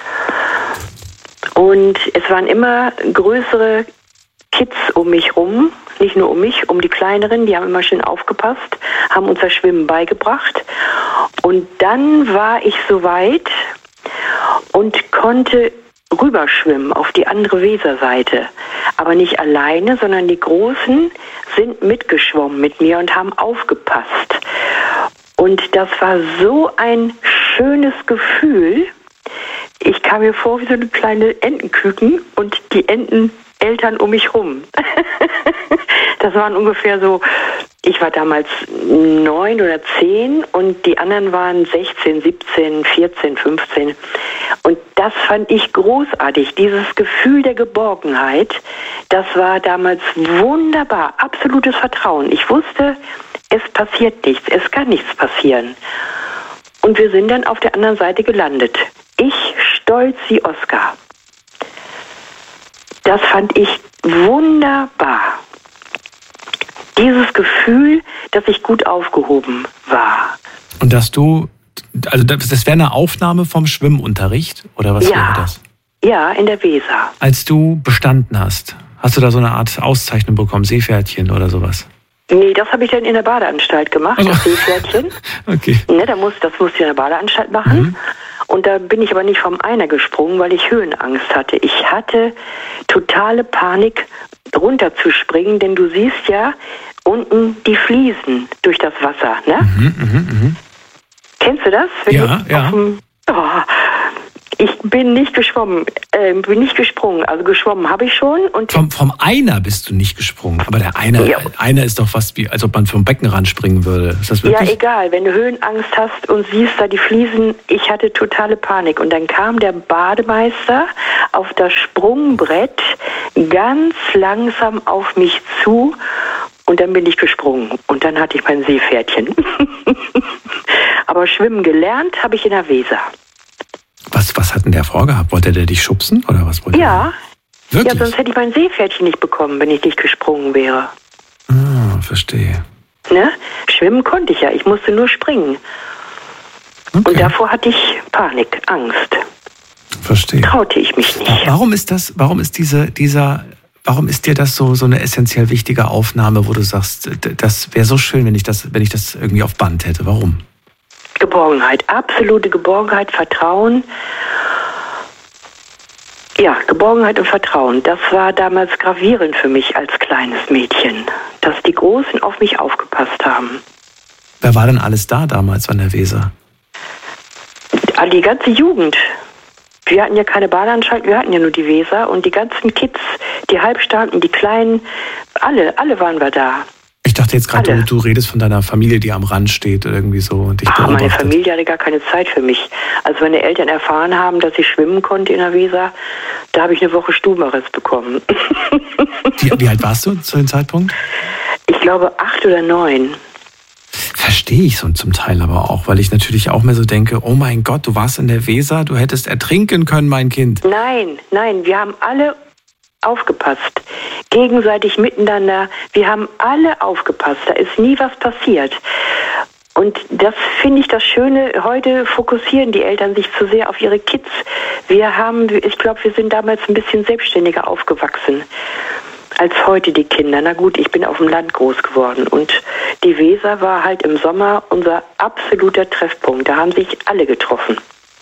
Und es waren immer größere Kids um mich rum, nicht nur um mich, um die Kleineren, die haben immer schön aufgepasst, haben uns das Schwimmen beigebracht. Und dann war ich soweit und konnte rüberschwimmen auf die andere Weserseite. Aber nicht alleine, sondern die Großen sind mitgeschwommen mit mir und haben aufgepasst. Und das war so ein schönes Gefühl. Ich kam mir vor wie so eine kleine Entenküken und die Enteneltern um mich rum. Das waren ungefähr so, ich war damals 9 oder 10 und die anderen waren 16, 17, 14, 15. Und das fand ich großartig. Dieses Gefühl der Geborgenheit, das war damals wunderbar. Absolutes Vertrauen. Ich wusste, es passiert nichts, es kann nichts passieren. Und wir sind dann auf der anderen Seite gelandet. Ich stolz wie Oskar. Das fand ich wunderbar. Dieses Gefühl, dass ich gut aufgehoben war. Und dass du, also das wäre eine Aufnahme vom Schwimmunterricht, oder was wäre das? Ja, in der Weser. Als du bestanden hast, hast du da so eine Art Auszeichnung bekommen, Seepferdchen oder sowas? Nee, das habe ich dann in der Badeanstalt gemacht, das Seepferdchen. Okay. Ne, das musste ich in der Badeanstalt machen. Mhm. Und da bin ich aber nicht vom Einer gesprungen, weil ich Höhenangst hatte. Ich hatte totale Panik, runterzuspringen, denn du siehst ja unten die Fliesen durch das Wasser, ne? Kennst du das? Ja. Ich bin nicht geschwommen, bin nicht gesprungen. Also geschwommen habe ich schon. Und Vom Einer bist du nicht gesprungen. Aber der Einer ist doch fast wie, als ob man vom Beckenrand springen würde. Ist das wirklich? Ja, egal. Wenn du Höhenangst hast und siehst da die Fliesen, ich hatte totale Panik. Und dann kam der Bademeister auf das Sprungbrett ganz langsam auf mich zu. Und dann bin ich gesprungen. Und dann hatte ich mein Seepferdchen. Aber schwimmen gelernt habe ich in der Weser. Was hat denn der vorgehabt? Wollte der dich schubsen oder was wollte Ja. der? Wirklich? Ja, sonst hätte ich mein Seepferdchen nicht bekommen, wenn ich nicht gesprungen wäre. Ah, verstehe. Ne? Schwimmen konnte ich ja, ich musste nur springen. Okay. Und davor hatte ich Panik, Angst. Verstehe. Traute ich mich nicht. Warum ist dir das so eine essentiell wichtige Aufnahme, wo du sagst, das wäre so schön, wenn ich das irgendwie auf Band hätte? Warum? Geborgenheit, absolute Geborgenheit, Vertrauen. Ja, Geborgenheit und Vertrauen. Das war damals gravierend für mich als kleines Mädchen, dass die Großen auf mich aufgepasst haben. Wer war denn alles da damals an der Weser? Die ganze Jugend. Wir hatten ja keine Badeanstalt, wir hatten ja nur die Weser und die ganzen Kids, die Halbstarken, die Kleinen, alle waren wir da. Ich dachte jetzt gerade, du redest von deiner Familie, die am Rand steht oder irgendwie so und dich beobachtet. Meine Familie hatte gar keine Zeit für mich. Als meine Eltern erfahren haben, dass ich schwimmen konnte in der Weser, da habe ich eine Woche Stubenarrest bekommen. Wie alt warst du zu dem Zeitpunkt? Ich glaube 8 oder 9. Verstehe ich so zum Teil aber auch, weil ich natürlich auch mir so denke, oh mein Gott, du warst in der Weser, du hättest ertrinken können, mein Kind. Nein, wir haben alle aufgepasst. Gegenseitig miteinander. Wir haben alle aufgepasst. Da ist nie was passiert. Und das finde ich das Schöne. Heute fokussieren die Eltern sich zu sehr auf ihre Kids. Ich glaube, wir sind damals ein bisschen selbstständiger aufgewachsen als heute die Kinder. Na gut, ich bin auf dem Land groß geworden. Und die Weser war halt im Sommer unser absoluter Treffpunkt. Da haben sich alle getroffen.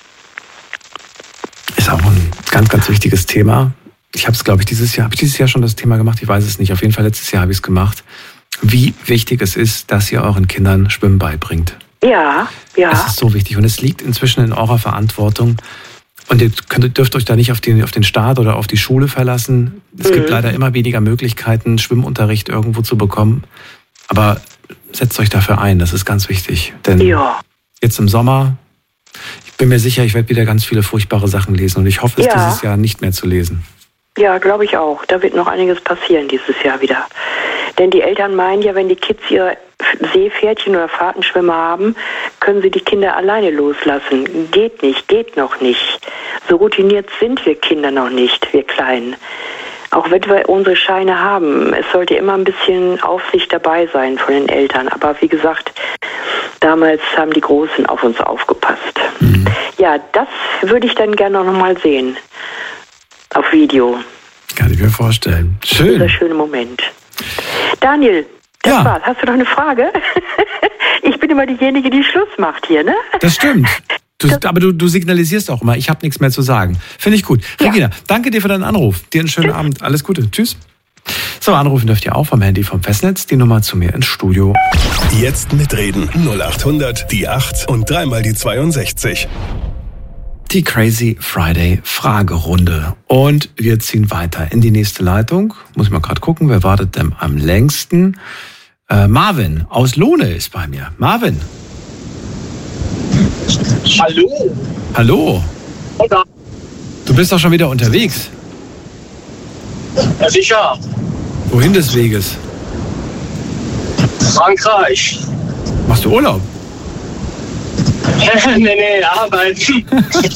Ist auch ein ganz, ganz wichtiges Thema. Ich habe es, glaube ich, dieses Jahr schon das Thema gemacht, ich weiß es nicht. Auf jeden Fall letztes Jahr habe ich es gemacht. Wie wichtig es ist, dass ihr euren Kindern Schwimmen beibringt. Ja. Es ist so wichtig und es liegt inzwischen in eurer Verantwortung. Und ihr dürft euch da nicht auf den Staat oder auf die Schule verlassen. Es gibt leider immer weniger Möglichkeiten, Schwimmunterricht irgendwo zu bekommen. Aber setzt euch dafür ein, das ist ganz wichtig. Denn jetzt im Sommer, ich bin mir sicher, ich werde wieder ganz viele furchtbare Sachen lesen. Und ich hoffe, es dieses Jahr nicht mehr zu lesen. Ja, glaube ich auch. Da wird noch einiges passieren dieses Jahr wieder. Denn die Eltern meinen ja, wenn die Kids ihre Seepferdchen oder Fahrtenschwimmer haben, können sie die Kinder alleine loslassen. Geht noch nicht. So routiniert sind wir Kinder noch nicht, wir Kleinen. Auch wenn wir unsere Scheine haben, es sollte immer ein bisschen Aufsicht dabei sein von den Eltern. Aber wie gesagt, damals haben die Großen auf uns aufgepasst. Mhm. Ja, das würde ich dann gerne noch mal sehen. Auf Video. Kann ich mir vorstellen. Schön. Dieser schöne Moment. Daniel, das war's. Hast du noch eine Frage? Ich bin immer diejenige, die Schluss macht hier, ne? Das stimmt. Aber du signalisierst auch immer, ich habe nichts mehr zu sagen. Finde ich gut. Ja. Regina, danke dir für deinen Anruf. Dir einen schönen Abend. Alles Gute. Tschüss. So, anrufen dürft ihr auch vom Handy vom Festnetz. Die Nummer zu mir ins Studio. Jetzt mitreden. 0800 die 8 und 3 mal die 62. Die Crazy Friday Fragerunde. Und wir ziehen weiter in die nächste Leitung. Muss ich mal gerade gucken, wer wartet denn am längsten? Marvin aus Lohne ist bei mir. Marvin. Hallo. Hallo. Oder? Du bist doch schon wieder unterwegs. Ja, sicher. Wohin des Weges? Frankreich. Machst du Urlaub? nee, arbeiten.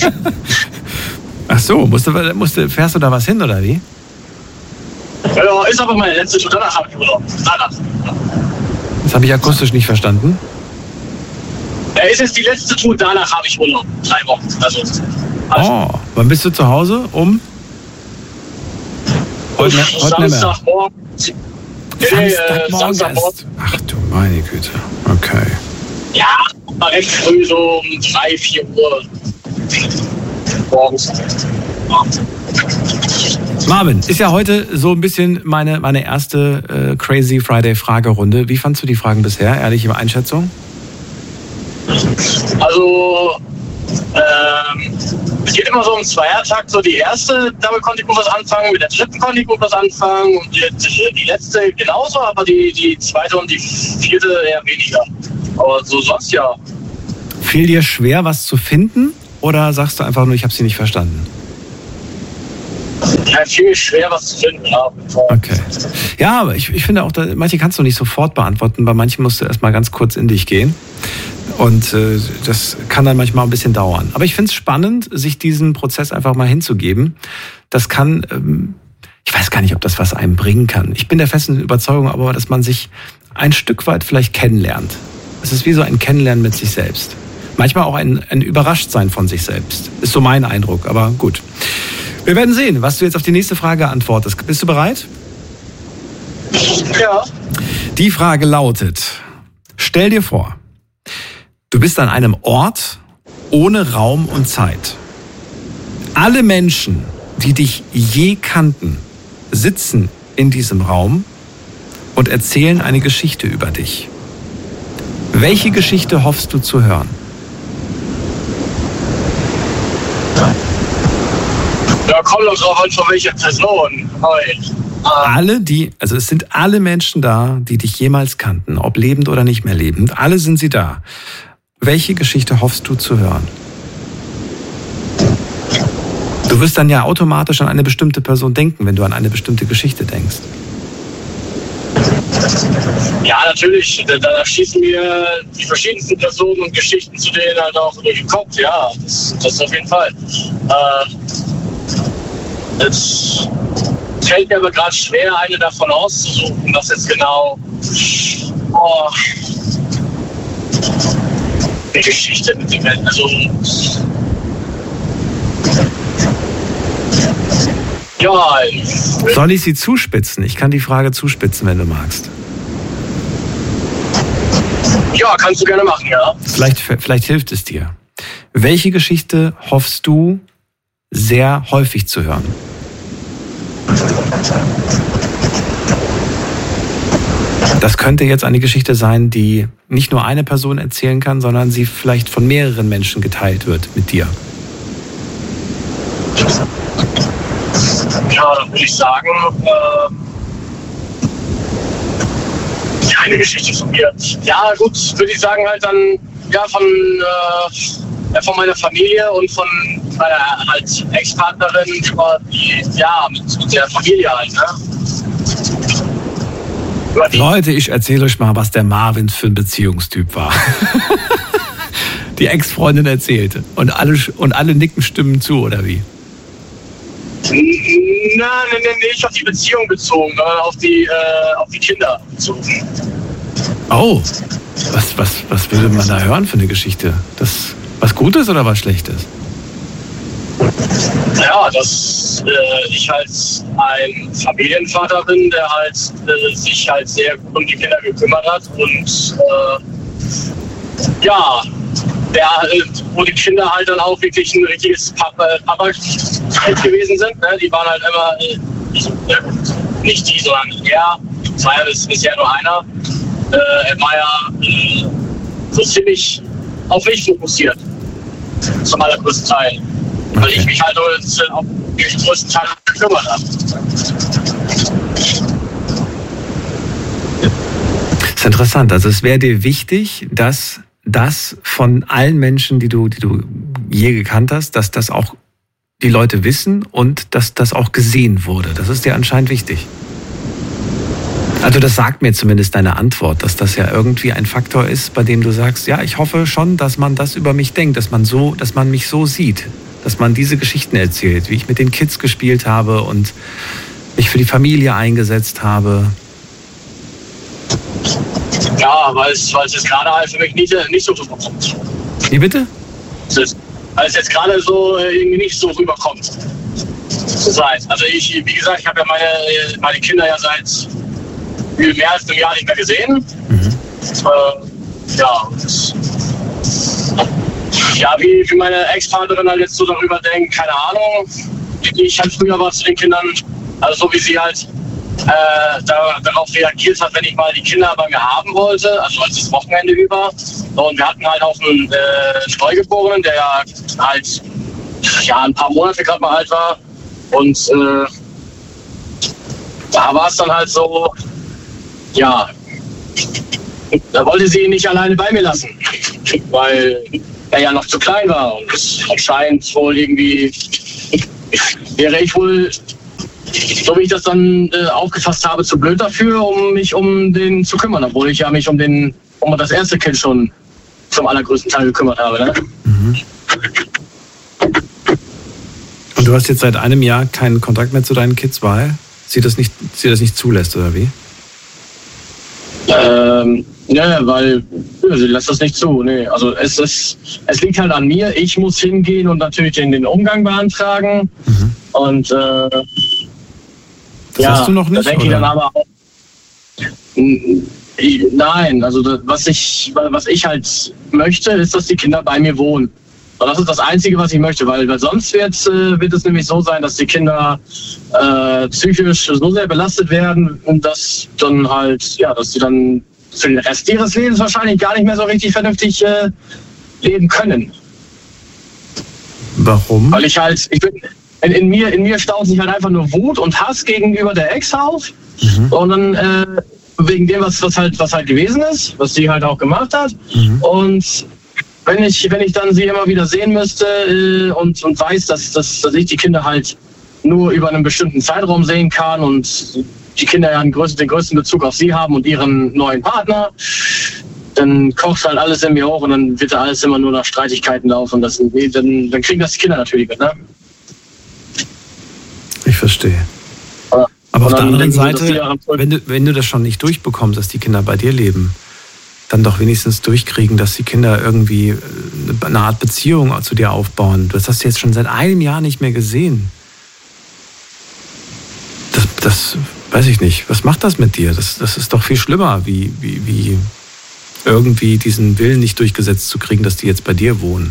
Ach so, fährst du da was hin oder wie? Ja, ist aber meine letzte Tour. Danach habe ich Urlaub. Danach. Das habe ich akustisch nicht verstanden. Ja, ist jetzt die letzte Tour. Danach habe ich Urlaub. 3 Wochen. Also, wann bist du zu Hause? Heute Samstagmorgen. Samstagmorgen. Ach du meine Güte. Okay. Ja, recht früh, so um 3-4 Uhr morgens. Marvin, ist ja heute so ein bisschen meine erste Crazy Friday Fragerunde. Wie fandst du die Fragen bisher? Ehrliche Einschätzung? Also, bis geht immer so im Zweiertakt. So die erste, damit konnte ich gut was anfangen, mit der dritten konnte ich gut was anfangen und die letzte genauso, aber die zweite und die vierte eher weniger. Aber so sonst ja. Fiel dir schwer, was zu finden, oder sagst du einfach nur, ich habe sie nicht verstanden? Ja, viel schwer, was zu finden. Ja. Okay. Ja, aber ich finde auch, manche kannst du nicht sofort beantworten, bei manchen musst du erstmal ganz kurz in dich gehen. Und das kann dann manchmal ein bisschen dauern. Aber ich finde es spannend, sich diesen Prozess einfach mal hinzugeben. Das kann, ich weiß gar nicht, ob das was einem bringen kann. Ich bin der festen Überzeugung aber, dass man sich ein Stück weit vielleicht kennenlernt. Es ist wie so ein Kennenlernen mit sich selbst. Manchmal auch ein Überraschtsein von sich selbst. Ist so mein Eindruck, aber gut. Wir werden sehen, was du jetzt auf die nächste Frage antwortest. Bist du bereit? Ja. Die Frage lautet, stell dir vor, du bist an einem Ort ohne Raum und Zeit. Alle Menschen, die dich je kannten, sitzen in diesem Raum und erzählen eine Geschichte über dich. Welche Geschichte hoffst du zu hören? Ja, kommt doch drauf an, von welcher Person. Also es sind alle Menschen da, die dich jemals kannten, ob lebend oder nicht mehr lebend. Alle sind sie da. Welche Geschichte hoffst du zu hören? Du wirst dann ja automatisch an eine bestimmte Person denken, wenn du an eine bestimmte Geschichte denkst. Ja, natürlich. Da schießen mir die verschiedensten Personen und Geschichten zu denen halt auch durch den Kopf. Ja, das auf jeden Fall. Es fällt mir aber gerade schwer, eine davon auszusuchen, was jetzt genau die Geschichte mit dem Menschen. Also, ja. Soll ich sie zuspitzen? Ich kann die Frage zuspitzen, wenn du magst. Ja, kannst du gerne machen, ja. Vielleicht hilft es dir. Welche Geschichte hoffst du sehr häufig zu hören? Das könnte jetzt eine Geschichte sein, die nicht nur eine Person erzählen kann, sondern sie vielleicht von mehreren Menschen geteilt wird mit dir. Ja, dann würde ich sagen, eine Geschichte von mir. Ja, gut, würde ich sagen halt dann ja von meiner Familie und von meiner halt Ex-Partnerin über die, ja, mit der Familie halt, ne? Leute, ich erzähle euch mal, was der Marvin für ein Beziehungstyp war. Die Ex-Freundin erzählte. Und alle nicken Stimmen zu, oder wie? Nein, nicht auf die Beziehung bezogen, sondern auf die Kinder bezogen. Oh, was würde man da hören für eine Geschichte? Das was Gutes oder was Schlechtes? Ja, dass ich halt ein Familienvater bin, der halt sich halt sehr gut um die Kinder gekümmert hat und ja, wo die Kinder halt dann auch wirklich ein richtiges Papa gewesen sind. Ne? Die waren halt immer, nicht die, sondern er, es war ja bisher nur einer, er war ja so ziemlich auf mich fokussiert, zum allergrößten Teil. Okay. Weil ich mich halt auf den größten Teil gekümmert habe. Das ist interessant. Also es wäre dir wichtig, dass das von allen Menschen, die du je gekannt hast, dass das auch die Leute wissen und dass das auch gesehen wurde. Das ist dir anscheinend wichtig. Also das sagt mir zumindest deine Antwort, dass das ja irgendwie ein Faktor ist, bei dem du sagst, ja, ich hoffe schon, dass man das über mich denkt, dass man mich so sieht, dass man diese Geschichten erzählt, wie ich mit den Kids gespielt habe und mich für die Familie eingesetzt habe. Ja, weil es jetzt gerade halt für mich nicht so rüberkommt. Wie bitte? Weil es jetzt gerade so irgendwie nicht so rüberkommt. Also wie gesagt, ich habe ja meine Kinder ja seit mehr als einem Jahr nicht mehr gesehen. Ja, wie meine Ex-Partnerin halt jetzt so darüber denkt, keine Ahnung. Wie ich halt früher war zu den Kindern, also so wie sie halt darauf reagiert hat, wenn ich mal die Kinder bei mir haben wollte, also als das Wochenende über. Und wir hatten halt auch einen Neugeborenen, der ja halt ein paar Monate gerade mal alt war. Und da war es dann halt so, ja, da wollte sie ihn nicht alleine bei mir lassen, weil er ja noch zu klein war. Und anscheinend wohl irgendwie wäre ich wohl, so wie ich das dann aufgefasst habe, zu blöd dafür, um mich um den zu kümmern, obwohl ich ja mich um das erste Kind schon zum allergrößten Teil gekümmert habe. Ne? Mhm. Und du hast jetzt seit einem Jahr keinen Kontakt mehr zu deinen Kids, weil sie das nicht zulässt, oder wie? Ja, weil sie lässt das nicht zu. Nee. Also es liegt halt an mir. Ich muss hingehen und natürlich den Umgang beantragen. Mhm. Und das hast du noch nicht, da denke ich dann aber auch, nein, also was ich halt möchte, ist, dass die Kinder bei mir wohnen. Und das ist das Einzige, was ich möchte, weil sonst wird es nämlich so sein, dass die Kinder psychisch so sehr belastet werden und dass dann halt, ja, dass sie dann für den Rest ihres Lebens wahrscheinlich gar nicht mehr so richtig vernünftig leben können. Warum? Weil in mir staut sich halt einfach nur Wut und Hass gegenüber der Ex auf. Mhm. Und dann wegen dem, was halt gewesen ist, was sie halt auch gemacht hat. Mhm. Und wenn ich dann sie immer wieder sehen müsste und weiß, dass ich die Kinder halt nur über einen bestimmten Zeitraum sehen kann und die Kinder ja den größten Bezug auf sie haben und ihren neuen Partner, dann kocht halt alles in mir hoch und dann wird da alles immer nur nach Streitigkeiten laufen. Und dann kriegen das die Kinder natürlich mit, ne? Ich verstehe. Aber auf der anderen Seite, wenn du das schon nicht durchbekommst, dass die Kinder bei dir leben, dann doch wenigstens durchkriegen, dass die Kinder irgendwie eine Art Beziehung zu dir aufbauen. Das hast du jetzt schon seit einem Jahr nicht mehr gesehen. Das weiß ich nicht. Was macht das mit dir? Das ist doch viel schlimmer, wie irgendwie diesen Willen nicht durchgesetzt zu kriegen, dass die jetzt bei dir wohnen.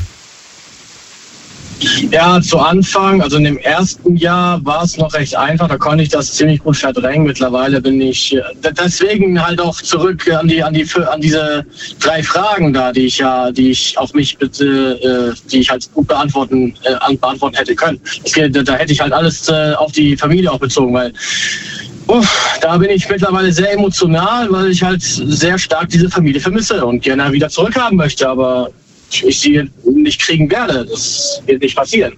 Ja, zu Anfang, also in dem ersten Jahr war es noch recht einfach, da konnte ich das ziemlich gut verdrängen. Mittlerweile bin ich deswegen halt auch zurück an diese 3 Fragen da, die ich auf mich bitte, die ich halt gut beantworten hätte können. Da hätte ich halt alles auf die Familie auch bezogen, weil da bin ich mittlerweile sehr emotional, weil ich halt sehr stark diese Familie vermisse und gerne wieder zurückhaben möchte, aber ich sie nicht kriegen werde. Das wird nicht passieren.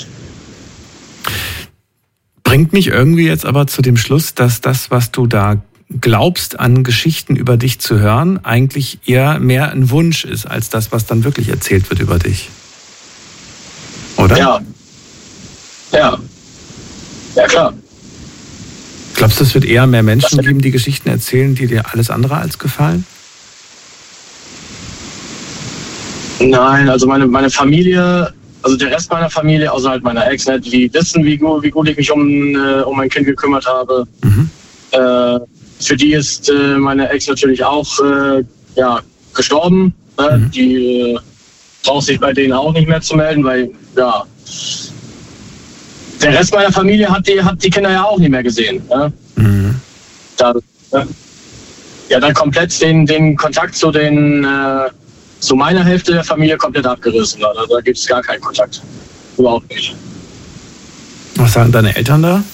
Bringt mich irgendwie jetzt aber zu dem Schluss, dass das, was du da glaubst, an Geschichten über dich zu hören, eigentlich eher mehr ein Wunsch ist, als das, was dann wirklich erzählt wird über dich. Oder? Ja. Ja, klar. Glaubst du, es wird eher mehr Menschen geben, die Geschichten erzählen, die dir alles andere als gefallen? Nein, also meine Familie, also der Rest meiner Familie, außer halt meiner Ex, die wissen, wie gut ich mich um mein Kind gekümmert habe. Mhm. Für die ist meine Ex natürlich auch gestorben. Mhm. Die braucht sich bei denen auch nicht mehr zu melden, weil ja der Rest meiner Familie hat die Kinder ja auch nicht mehr gesehen. Ne? Mhm. Dann komplett den Kontakt zu meiner Hälfte der Familie komplett abgerissen. Da gibt es gar keinen Kontakt. Überhaupt nicht. Was sagen deine Eltern da?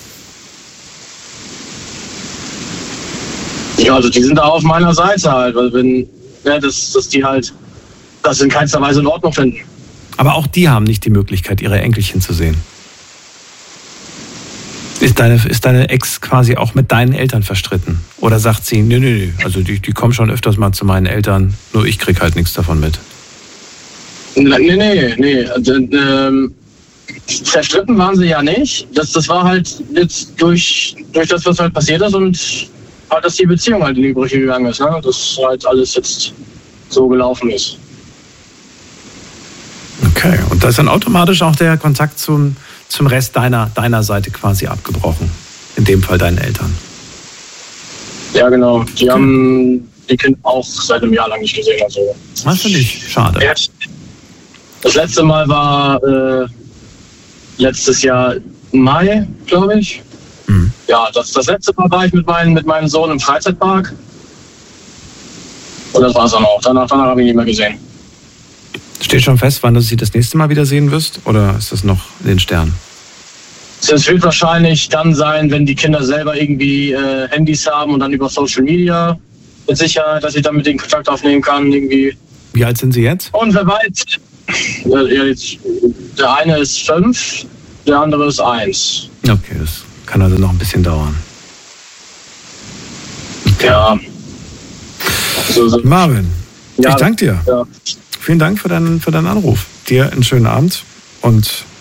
Ja, also die sind da auf meiner Seite halt, weil dass die halt das in keinster Weise in Ordnung finden. Aber auch die haben nicht die Möglichkeit, ihre Enkelchen zu sehen. Ist deine Ex quasi auch mit deinen Eltern verstritten? Oder sagt sie, nö, also die kommen schon öfters mal zu meinen Eltern, nur ich krieg halt nichts davon mit? Nee. Verstritten waren sie ja nicht. Das war halt jetzt durch das, was halt passiert ist und halt, dass die Beziehung halt in die Brüche gegangen ist. Ne? Dass halt alles jetzt so gelaufen ist. Okay, und da ist dann automatisch auch der Kontakt zum Rest deiner Seite quasi abgebrochen. In dem Fall deinen Eltern. Ja, genau. Die haben die Kinder auch seit einem Jahr lang nicht gesehen. Also. Das finde ich schade. Das letzte Mal war letztes Jahr Mai, glaube ich. Mhm. Ja, das letzte Mal war ich mit meinem Sohn im Freizeitpark. Und das war es dann auch. Danach habe ich ihn nicht mehr gesehen. Steht schon fest, wann du sie das nächste Mal wieder sehen wirst? Oder ist das noch in den Sternen? Es wird wahrscheinlich dann sein, wenn die Kinder selber irgendwie Handys haben und dann über Social Media mit Sicherheit, dass ich dann mit denen Kontakt aufnehmen kann. Irgendwie. Wie alt sind sie jetzt? Und wer weiß, der eine ist 5, der andere ist 1. Okay, das kann also noch ein bisschen dauern. Okay. Ja. Marvin, ja, ich danke dir. Ja. Vielen Dank für deinen Anruf. Dir einen schönen Abend und